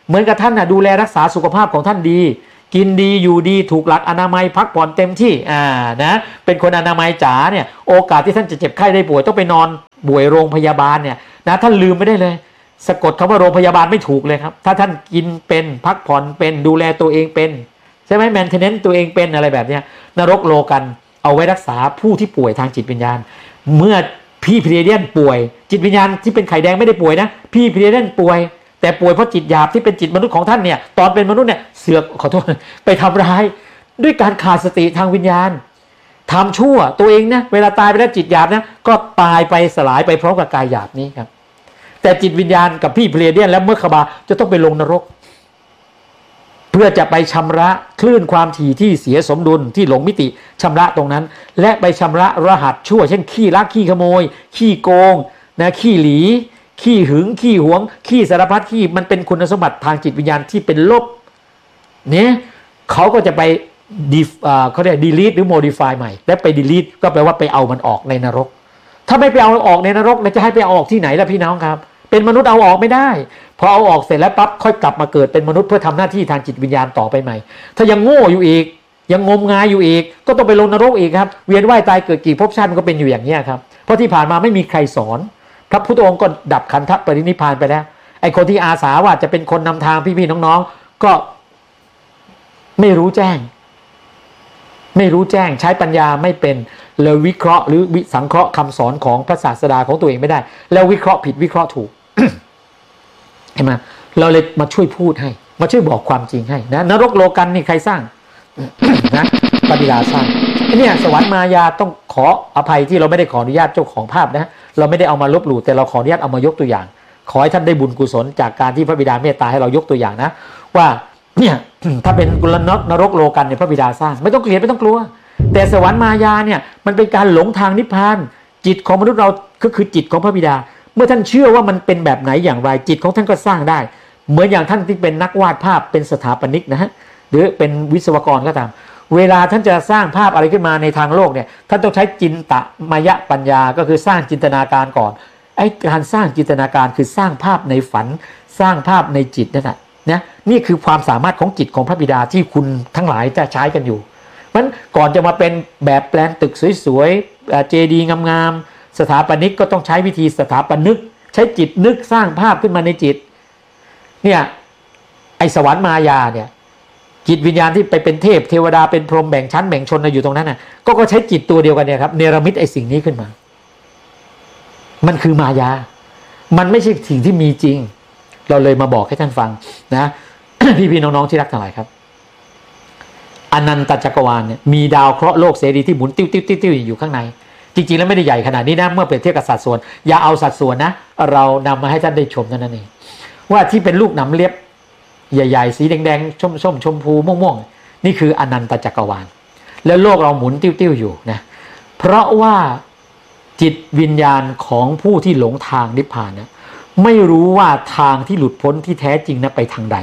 เหมือนกับท่านนะดูแลรักษาสุขภาพของท่านดีกินดีอยู่ดีถูกหลักอนามัยพักผ่อนเต็มที่อ่านะเป็นคนอนามัยจ๋าเนี่ยโอกาสที่ท่านจะเจ็บไข้ได้ป่วยต้องไปนอนป่วยโรงพยาบาลเนี่ยนะท่านลืมไม่ได้เลยสะกดคำว่าโรงพยาบาลไม่ถูกเลยครับถ้าท่านกินเป็นพักผ่อนเป็นดูแลตัวเองเป็นใช่ไหมแมนเทนเนนต์ตัวเองเป็นอะไรแบบเนี้ยนรกโลกันเอาไว้รักษาผู้ที่ป่วยทางจิตวิญญาณเมื่อพี่พรีเดียนป่วยจิตวิญญาณที่เป็นไข่แดงไม่ได้ป่วยนะพี่พรีเดียนป่วยแต่ป่วยเพราะจิตหยาบที่เป็นจิตมนุษย์ของท่านเนี่ยตอนเป็นมนุษย์เนี่ยเสือกขอโทษไปทำร้ายด้วยการขาดสติทางวิญญาณทำชั่วตัวเองนะเวลาตายไปแล้วจิตหยาบนะก็ตายไปสลายไปพร้อมกับกายหยาบนี้ครับแต่จิตวิญญาณกับพี่เพลียเดียนและเมื่อขบาจะต้องไปลงนรกเพื่อจะไปชำระคลื่นความถี่ที่เสียสมดุลที่หลงมิติชำระตรงนั้นและไปชำระรหัสชั่วเช่นขี้ลักขี้ขโมยขี้โกงนะขี้หลีขี้หึงขี้หวงขี้สารพัดขี้มันเป็นคุณสมบัติทางจิตวิญญาณที่เป็นลบเนี่ยเขาก็จะไปดีเขาเรียก delete หรือ modify ใหม่และไป delete ก็แปลว่าไปเอามันออกในนรกถ้าไม่ไปเอาออกในนรกแล้วจะให้ไปเอาออกที่ไหนล่ะพี่น้องครับเป็นมนุษย์เอาออกไม่ได้พอเอาออกเสร็จแล้วปั๊บค่อยกลับมาเกิดเป็นมนุษย์เพื่อทำหน้าที่ทางจิตวิญญาณต่อไปใหม่ถ้ายังโง่อยู่อีกยังงมงายอยู่อีกก็ต้องไปลงนรกอีกครับเวียนว่ายตายเกิดกี่ภพชาติมันก็เป็นอยู่อย่างนี้ครับเพราะที่ผ่านมาไม่มีใครสอนพระพุทธองค์ก็ดับขันธปรินิพพานไปแล้วไอ้คนที่อาสาว่าจะเป็นคนนำทางพี่ๆน้องๆก็ไม่รู้แจ้งไม่รู้แจ้งใช้ปัญญาไม่เป็นเลยวิเคราะห์หรือวิสังเคราะห์คำสอนของพระศาสดาของตัวเองไม่ได้แล้ววิเคราะห์ผิดวิเคราะห์ถูก เห็นไหมเราเลยมาช่วยพูดให้มาช่วยบอกความจริงให้นะนรกโลกันนี่ใครสร้าง นะปฏิดาสร้างเนี่ยสวรรค์มายาต้องขออภัยที่เราไม่ได้ขออนุญาตเจ้าของภาพนะเราไม่ได้เอามาลบหลู่แต่เราขออนุญาตเอามายกตัวอย่างขอให้ท่านได้บุญกุศลจากการที่พระบิดาเมตตาให้เรายกตัวอย่างนะว่าเนี่ยถ้าเป็นกุลนรกโลกันเนี่ยพระบิดาสร้างไม่ต้องเกลียดไม่ต้องกลัวแต่สวรรค์มายาเนี่ยมันเป็นการหลงทางนิพพานจิตของมนุษย์เราก็คือจิตของพระบิดาเมื่อท่านเชื่อว่ามันเป็นแบบไหนอย่างไรจิตของท่านก็สร้างได้เหมือนอย่างท่านที่เป็นนักวาดภาพเป็นสถาปนิกนะฮะหรือเป็นวิศวกรก็ตามเวลาท่านจะสร้างภาพอะไรขึ้นมาในทางโลกเนี่ยท่านต้องใช้จินตมายะปัญญาก็คือสร้างจินตนาการก่อนไอ้การสร้างจินตนาการคือสร้างภาพในฝันสร้างภาพในจิตนั่นแหละนะนี่คือความสามารถของจิตของพระบิดาที่คุณทั้งหลายจะใช้กันอยู่เพราะฉะนั้นก่อนจะมาเป็นแบบแปลนตึกสวยๆเจดีย์งามๆสถาปนิกก็ต้องใช้วิธีสถาปนึกใช้จิตนึกสร้างภาพขึ้นมาในจิตเนี่ยไอ้สวรรค์มายาเนี่ยจิตวิญญาณที่ไปเป็นเทพเทวดาเป็นพรหมแบ่งชั้นแบ่งชนอยู่ตรงนั้นน่ะก็ก็ใช้จิตตัวเดียวกันเนี่ยครับเนรมิตไอ้สิ่งนี้ขึ้นมามันคือมายามันไม่ใช่สิ่งที่มีจริงเราเลยมาบอกให้ท่านฟังนะ พี่ๆน้องๆที่รักทั้งหลายครับอนันตจักรวาลเนี่ยมีดาวเคราะห์โลกเสรีที่หมุนติ้วติ้วติ้วติ้วอยู่ข้างในจริงๆแล้วไม่ได้ใหญ่ขนาดนี้นะเมื่อเปรียบเทียบกับสัดส่วนอย่าเอาสัดส่วนนะเรานำมาให้ท่านได้ชมเท่านั้นเองว่าที่เป็นลูกหนำเลียบใหญ่ๆสีแดงๆส้มๆชมพูม่วงๆนี่คืออนันตจักรวาลแล้วโลกเราหมุนติ้วๆอยู่นะเพราะว่าจิตวิญญาณของผู้ที่หลงทางนิพพานนะไม่รู้ว่าทางที่หลุดพ้นที่แท้จริงนะไปทางใด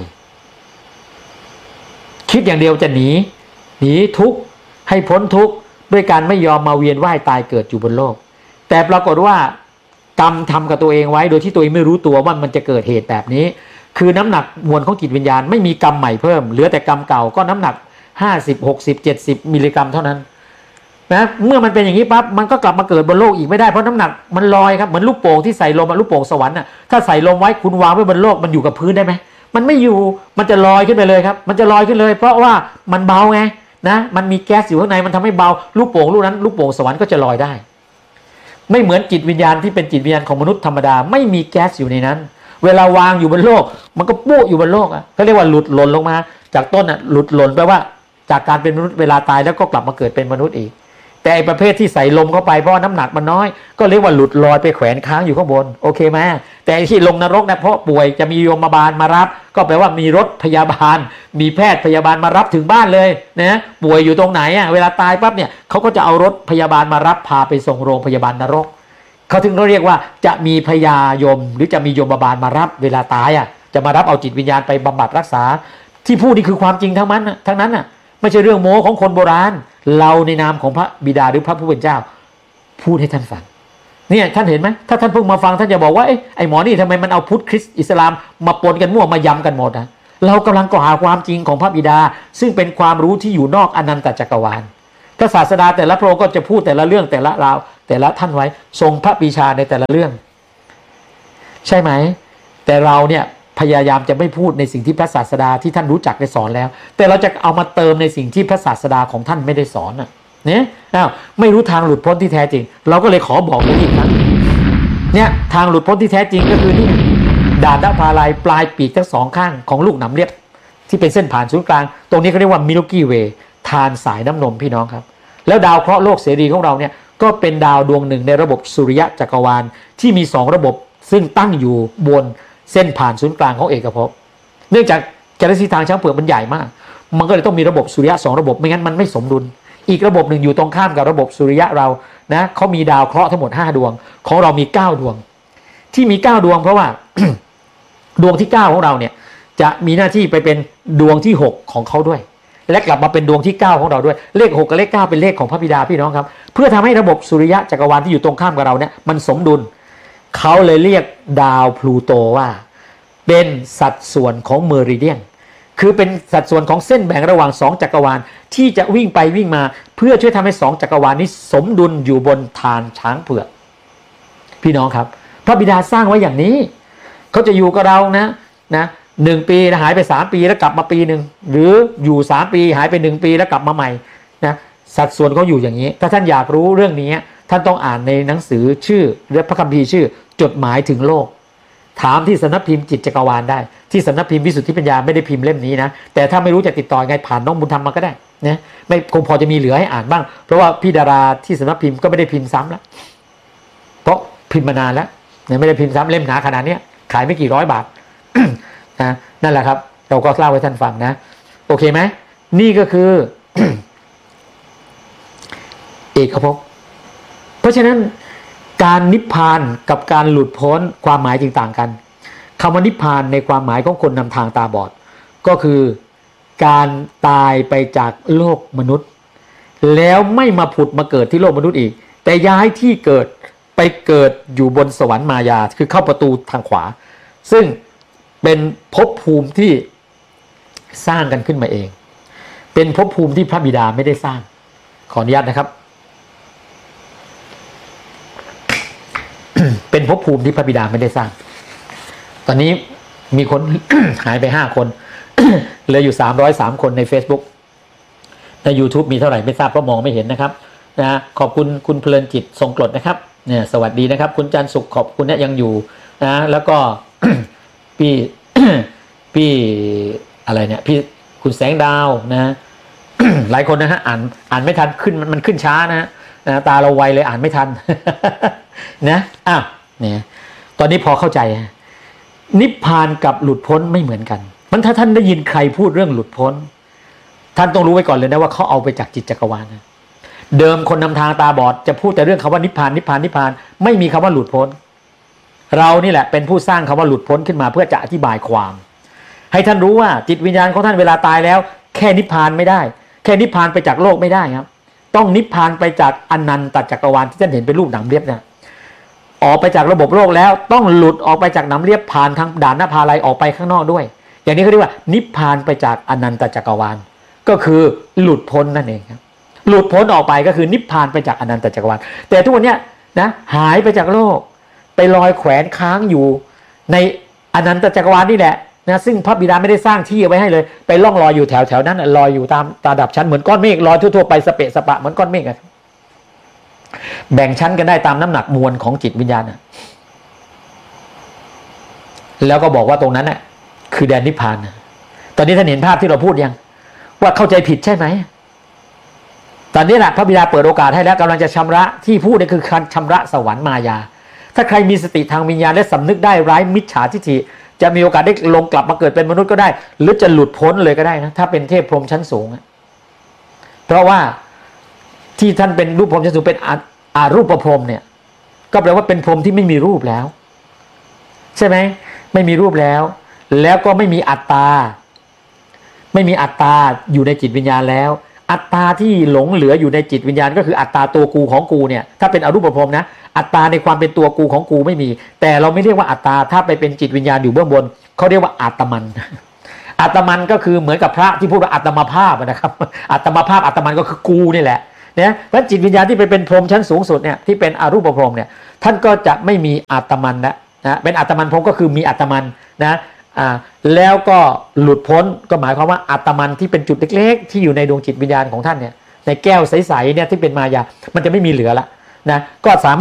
คิดอย่างเดียวจะหนีหนีทุกข์ให้พ้นทุกข์ด้วยการไม่ยอมมาเวียนว่ายตายเกิดอยู่บนโลกแต่ปรากฏว่ากรรมทำกับตัวเองไว้โดยที่ตัวเองไม่รู้ตัวว่ามันจะเกิดเหตุแบบนี้คือน้ำหนักมวลของจิตวิญญาณไม่มีกรรมใหม่เพิ่มเหลือแต่กรรมเก่าก็น้ำหนักห้าสิบ หกสิบ เจ็ดสิบมิลลิกรัมเท่านั้นนะเมื่อมันเป็นอย่างนี้ปั๊บมันก็กลับมาเกิดบนโลกอีกไม่ได้เพราะน้ำหนักมันลอยครับเหมือนลูกโป่งที่ใส่ลมลูกโป่งสวรรค์น่ะถ้าใส่ลมไว้คุณวางไว้บนโลกมันอยู่กับพื้นได้ไหมมันไม่อยู่มันจะลอยขึ้นไปเลยครับมันจะลอยขึ้นเลยเพราะว่ามันเบาไงนะมันมีแก๊สอยู่ข้างในมันทำให้เบาลูกโป่งลูกนั้นลูกโป่งสวรรค์ก็จะลอยได้ไม่เหมือนจิตวิญญาณที่เป็นจิตวิญญาณของมนุษย์ธรรมดาไม่มีแก๊สอยู่ในนั้นเวลาวางอยู่บนโลกมันก็ปุ๊อยู่บนโลกอ่ะเขาเรียกว่าหลุดหล่นลงมาจากต้นอ่ะหลุดหล่นแปลว่าจากการเป็นมนุษย์เวลาตายแล้วก็กลับมาเกิดเป็นมนุษย์อีกแต่ไอ้ประเภทที่ใส่ลมเข้าไปเพราะน้ำหนักมันน้อยก็เรียกว่าหลุดลอยไปแขวนค้างอยู่ข้างบนโอเคไหมแต่ที่ลงนรกนะเพราะป่วยจะมีโยมบาลมารับก็แปลว่ามีรถพยาบาลมีแพทย์พยาบาลมารับถึงบ้านเลยนะป่วยอยู่ตรงไหนอ่ะเวลาตายปั๊บเนี่ยเขาก็จะเอารถพยาบาลมารับพาไปส่งโรงพยาบาลนรกเขาถึงเรียกว่าจะมีพยายมหรือจะมีโยมบาลมารับเวลาตายอ่ะจะมารับเอาจิตวิญญาณไปบำบัดรักษาที่พูดนี่คือความจริงทั้งนั้นทั้งนั้นอ่ะไม่ใช่เรื่องโม้ของคนโบราณเราในนามของพระบิดาหรือพระผู้เป็นเจ้าพูดให้ท่านฟังเนี่ยท่านเห็นไหมถ้าท่านเพิ่งมาฟังท่านจะบอกว่าไอ้ไอ้หมอนี่ทำไมมันเอาพุทธคริสต์อิสลามมาปนกันมั่วมายำกันหมดนะเรากำลังกล่าวความจริงของพระบิดาซึ่งเป็นความรู้ที่อยู่นอกอนันตจักรวาลพระศาสดาแต่ละพระองค์ก็จะพูดแต่ละเรื่องแต่ละราวแต่ละท่านไว้ทรงพระปรีชาในแต่ละเรื่องใช่ไหมแต่เราเนี่ยพยายามจะไม่พูดในสิ่งที่พระศาสดาที่ท่านรู้จักได้สอนแล้วแต่เราจะเอามาเติมในสิ่งที่พระศาสดาของท่านไม่ได้สอนน่ะเนี่ยอ้าวไม่รู้ทางหลุดพ้นที่แท้จริงเราก็เลยขอบอกอีกครั้งเนี่ยทางหลุดพ้นที่แท้จริงก็คือนี่ดาบนภาลัยปลายปีกทั้งสองข้างของลูกหนำเลียบที่เป็นเส้นผ่านศูนย์กลางตรงนี้เขาเรียกว่ามิลกี้เวย์ทานสายน้ำนมพี่น้องครับแล้วดาวเคราะห์โลกเสรีของเราเนี่ยก็เป็นดาวดวงหนึ่งในระบบสุริยะจักรวาลที่มีสองระบบซึ่งตั้งอยู่บนเส้นผ่านศูนย์กลางของเอกภพเนื่องจากกาแล็กซี่ทางช้างเผือกมันใหญ่มากมันก็เลยต้องมีระบบสุริยะสองระบบไม่งั้นมันไม่สมดุลอีกระบบหนึ่งอยู่ตรงข้ามกับระบบสุริยะเรานะเขามีดาวเคราะห์ทั้งหมดห้าดวงของเรามีเก้าดวงที่มีเก้าดวงเพราะว่า ดวงที่เก้าของเราเนี่ยจะมีหน้าที่ไปเป็นดวงที่หกของเขาด้วยและกลับมาเป็นดวงที่เก้าของเราด้วยเลขหกกับเลขเก้าเป็นเลขของพระบิดาพี่น้องครับเพื่อทำให้ระบบสุริยะจักรวาลที่อยู่ตรงข้ามกับเราเนี่ยมันสมดุลเขาเลยเรียกดาวพลูโตว่าเป็นสัดส่วนของเมริเดียนคือเป็นสัดส่วนของเส้นแบ่งระหว่างสองจักรวาลที่จะวิ่งไปวิ่งมาเพื่อช่วยทำให้สองจักรวาลนี้สมดุลอยู่บนฐานช้างเผือกพี่น้องครับพระบิดาสร้างไว้อย่างนี้เขาจะอยู่กับเรานะนะหนึ่งปีหายไปสามปีแล้วกลับมาปีหนึ่งหรืออยู่สามปีหายไปหนึ่งปีแล้วกลับมาใหม่นะสัดส่วนเขาอยู่อย่างนี้ถ้าท่านอยากรู้เรื่องนี้ท่านต้องอ่านในหนังสือชื่อหรือพระคัมภีร์ชื่อจดหมายถึงโลกถามที่สำนักพิมพ์จิตจักรวาลได้ที่สำนักพิมพ์วิสุทธิปัญญาไม่ได้พิมพ์เล่มนี้นะแต่ถ้าไม่รู้จะติดต่อไงผ่านน้องบุญธรรมมาก็ได้นะไม่คงพอจะมีเหลือให้อ่านบ้างเพราะว่าพี่ดาราที่สำนักพิมพ์ก็ไม่ได้พิมพ์ซ้ำแล้วเพราะพิมพ์มานานแล้วไม่ได้พิมพ์ซ้ำเล่มหนาขนาดนี้ขายไม่กี่ร้อยบาท นะนั่นแหละครับเราก็เล่าให้ท่านฟังนะโอเคไหมนี่ก็คือ เอกภพเพราะฉะนั้นการนิพพานกับการหลุดพ้นความหมายจึงต่างกันคำว่านิพพานในความหมายของคนนำทางตาบอดก็คือการตายไปจากโลกมนุษย์แล้วไม่มาผุดมาเกิดที่โลกมนุษย์อีกแต่ย้ายที่เกิดไปเกิดอยู่บนสวรรค์มายาคือเข้าประตูทางขวาซึ่งเป็นภพภูมิที่สร้างกันขึ้นมาเองเป็นภพภูมิที่พระบิดาไม่ได้สร้างขออนุญาตนะครับ เป็นภพภูมิที่พระบิดาไม่ได้สร้างตอนนี้มีคน หายไปห้าคน เหลืออยู่สามร้อยสามคนใน Facebook ใน YouTube มีเท่าไหร่ไม่ทราบเพราะมองไม่เห็นนะครับนะขอบคุณคุณเพลินจิตทรงกรดนะครับเนี่ยสวัสดีนะครับคุณจันทร์สุขขอบคุณเนี่ยยังอยู่นะแล้วก็ พี่ พี่อะไรเนี่ยพี่คุณแสงดาวนะ หลายคนนะฮะอ่านอ่านไม่ทันขึ้นมันมันขึ้นช้านะฮะตาเราไวเลยอ่านไม่ทัน นะอ้าวเนี่ยตอนนี้พอเข้าใจนิพพานกับหลุดพ้นไม่เหมือนกันมันถ้าท่านได้ยินใครพูดเรื่องหลุดพ้นท่านต้องรู้ไว้ก่อนเลยนะว่าเขาเอาไปจากจิตจักรวาลนะเดิมคนนำทางตาบอดจะพูดแต่เรื่องคำว่านิพพานนิพพานนิพพานไม่มีคำว่าหลุดพ้นเรานี่แหละเป็นผู้สร้างคำว่าหลุดพ้นขึ้นมาเพื่อจะอธิบายความให้ท่านรู้ว่าจิตวิญญาณของท่านเวลาตายแล้วแค่นิพพานไม่ได้แค่นิพพานไปจากโลกไม่ได้ครับต้องนิพพานไปจากอนันตจักรวาลที่ท่านเห็นเป็นรูปหนามเรียบเนี่ยออกไปจากระบบโลกแล้วต้องหลุดออกไปจากหนามเรียบผ่านทางด่านนภาลัยออกไปข้างนอกด้วยอย่างนี้เขาเรียกว่านิพพานไปจากอนันตจักรวาลก็คือหลุดพ้นนั่นเองครับหลุดพ้นออกไปก็คือนิพพานไปจากอนันตจักรวาลแต่ทุกวันนี้นะหายไปจากโลกไปลอยแขวนค้างอยู่ในอนันตจักรวาลนี่แหละนะซึ่งพระบิดาไม่ได้สร้างที่เอาไว้ให้เลยไปล่องลอยอยู่แถวแถวนั้นลอยอยู่ตามตาดับชั้นเหมือนก้อนเมฆลอยทั่วๆไปสเปะสปะเหมือนก้อนเมฆอะแบ่งชั้นกันได้ตามน้ำหนักมวลของจิตวิญญาณอะแล้วก็บอกว่าตรงนั้นน่ะคือแดนนิพพานตอนนี้ท่านเห็นภาพที่เราพูดยังว่าเข้าใจผิดใช่ไหมตอนนี้แหละพระบิดาเปิดโอกาสให้แล้วกำลังจะชำระที่พูดนี่คือการชำระสวรรค์มายาถ้าใครมีสติทางวิญญาณและสำนึกได้ไร้มิจฉาทิฏฐิจะมีโอกาสได้ลงกลับมาเกิดเป็นมนุษย์ก็ได้หรือจะหลุดพ้นเลยก็ได้นะถ้าเป็นเทพพรหมชั้นสูงเพราะว่าที่ท่านเป็นรูปพรหมชั้นสูงเป็นอารูปพรหมเนี่ยก็แปลว่าเป็นพรหมที่ไม่มีรูปแล้วใช่ไหมไม่มีรูปแล้วแล้วก็ไม่มีอัตตาไม่มีอัตตาอยู่ในจิตวิญญาณแล้วอัตตาที่หลงเหลืออยู่ในจิตวิญญาณก็คืออัตตาตัวกูของกูเนี่ยถ้าเป็นอรูปพรหมนะอัตตาในความเป็นตัวกูของกูไม่มีแต่เราไม่เรียกว่าอัตตาถ้าไปเป็นจิตวิญญาณอยู่เบื้องบนเขาเรียกว่าอาตมันอัตมันก็คือเหมือนกับพระที่พูดว่าอัตมาภาพนะครับอัตมาภาพอัตมันก็คือกูนี่แหละเนี่ยเพราะจิตวิญญาณที่ไปเป็นพรหมชั้นสูงสุดเนี่ยที่เป็นอรูปพรหมเนี่ยท่านก็จะไม่มีอัตมันนะนะเป็นอัตมันพรหมก็คือมีอัตมันนะอ่าแล้วก็หลุดพ้นก็หมายความว่าอัตมันที่เป็นจุดเล็กๆที่อยู่ในดวงจิตวิญญาณของท่านเนี่ยในแก้วใสๆเนี่ยที่เป็นมายามันจะไม่มีเหลือละนะก็สามารถ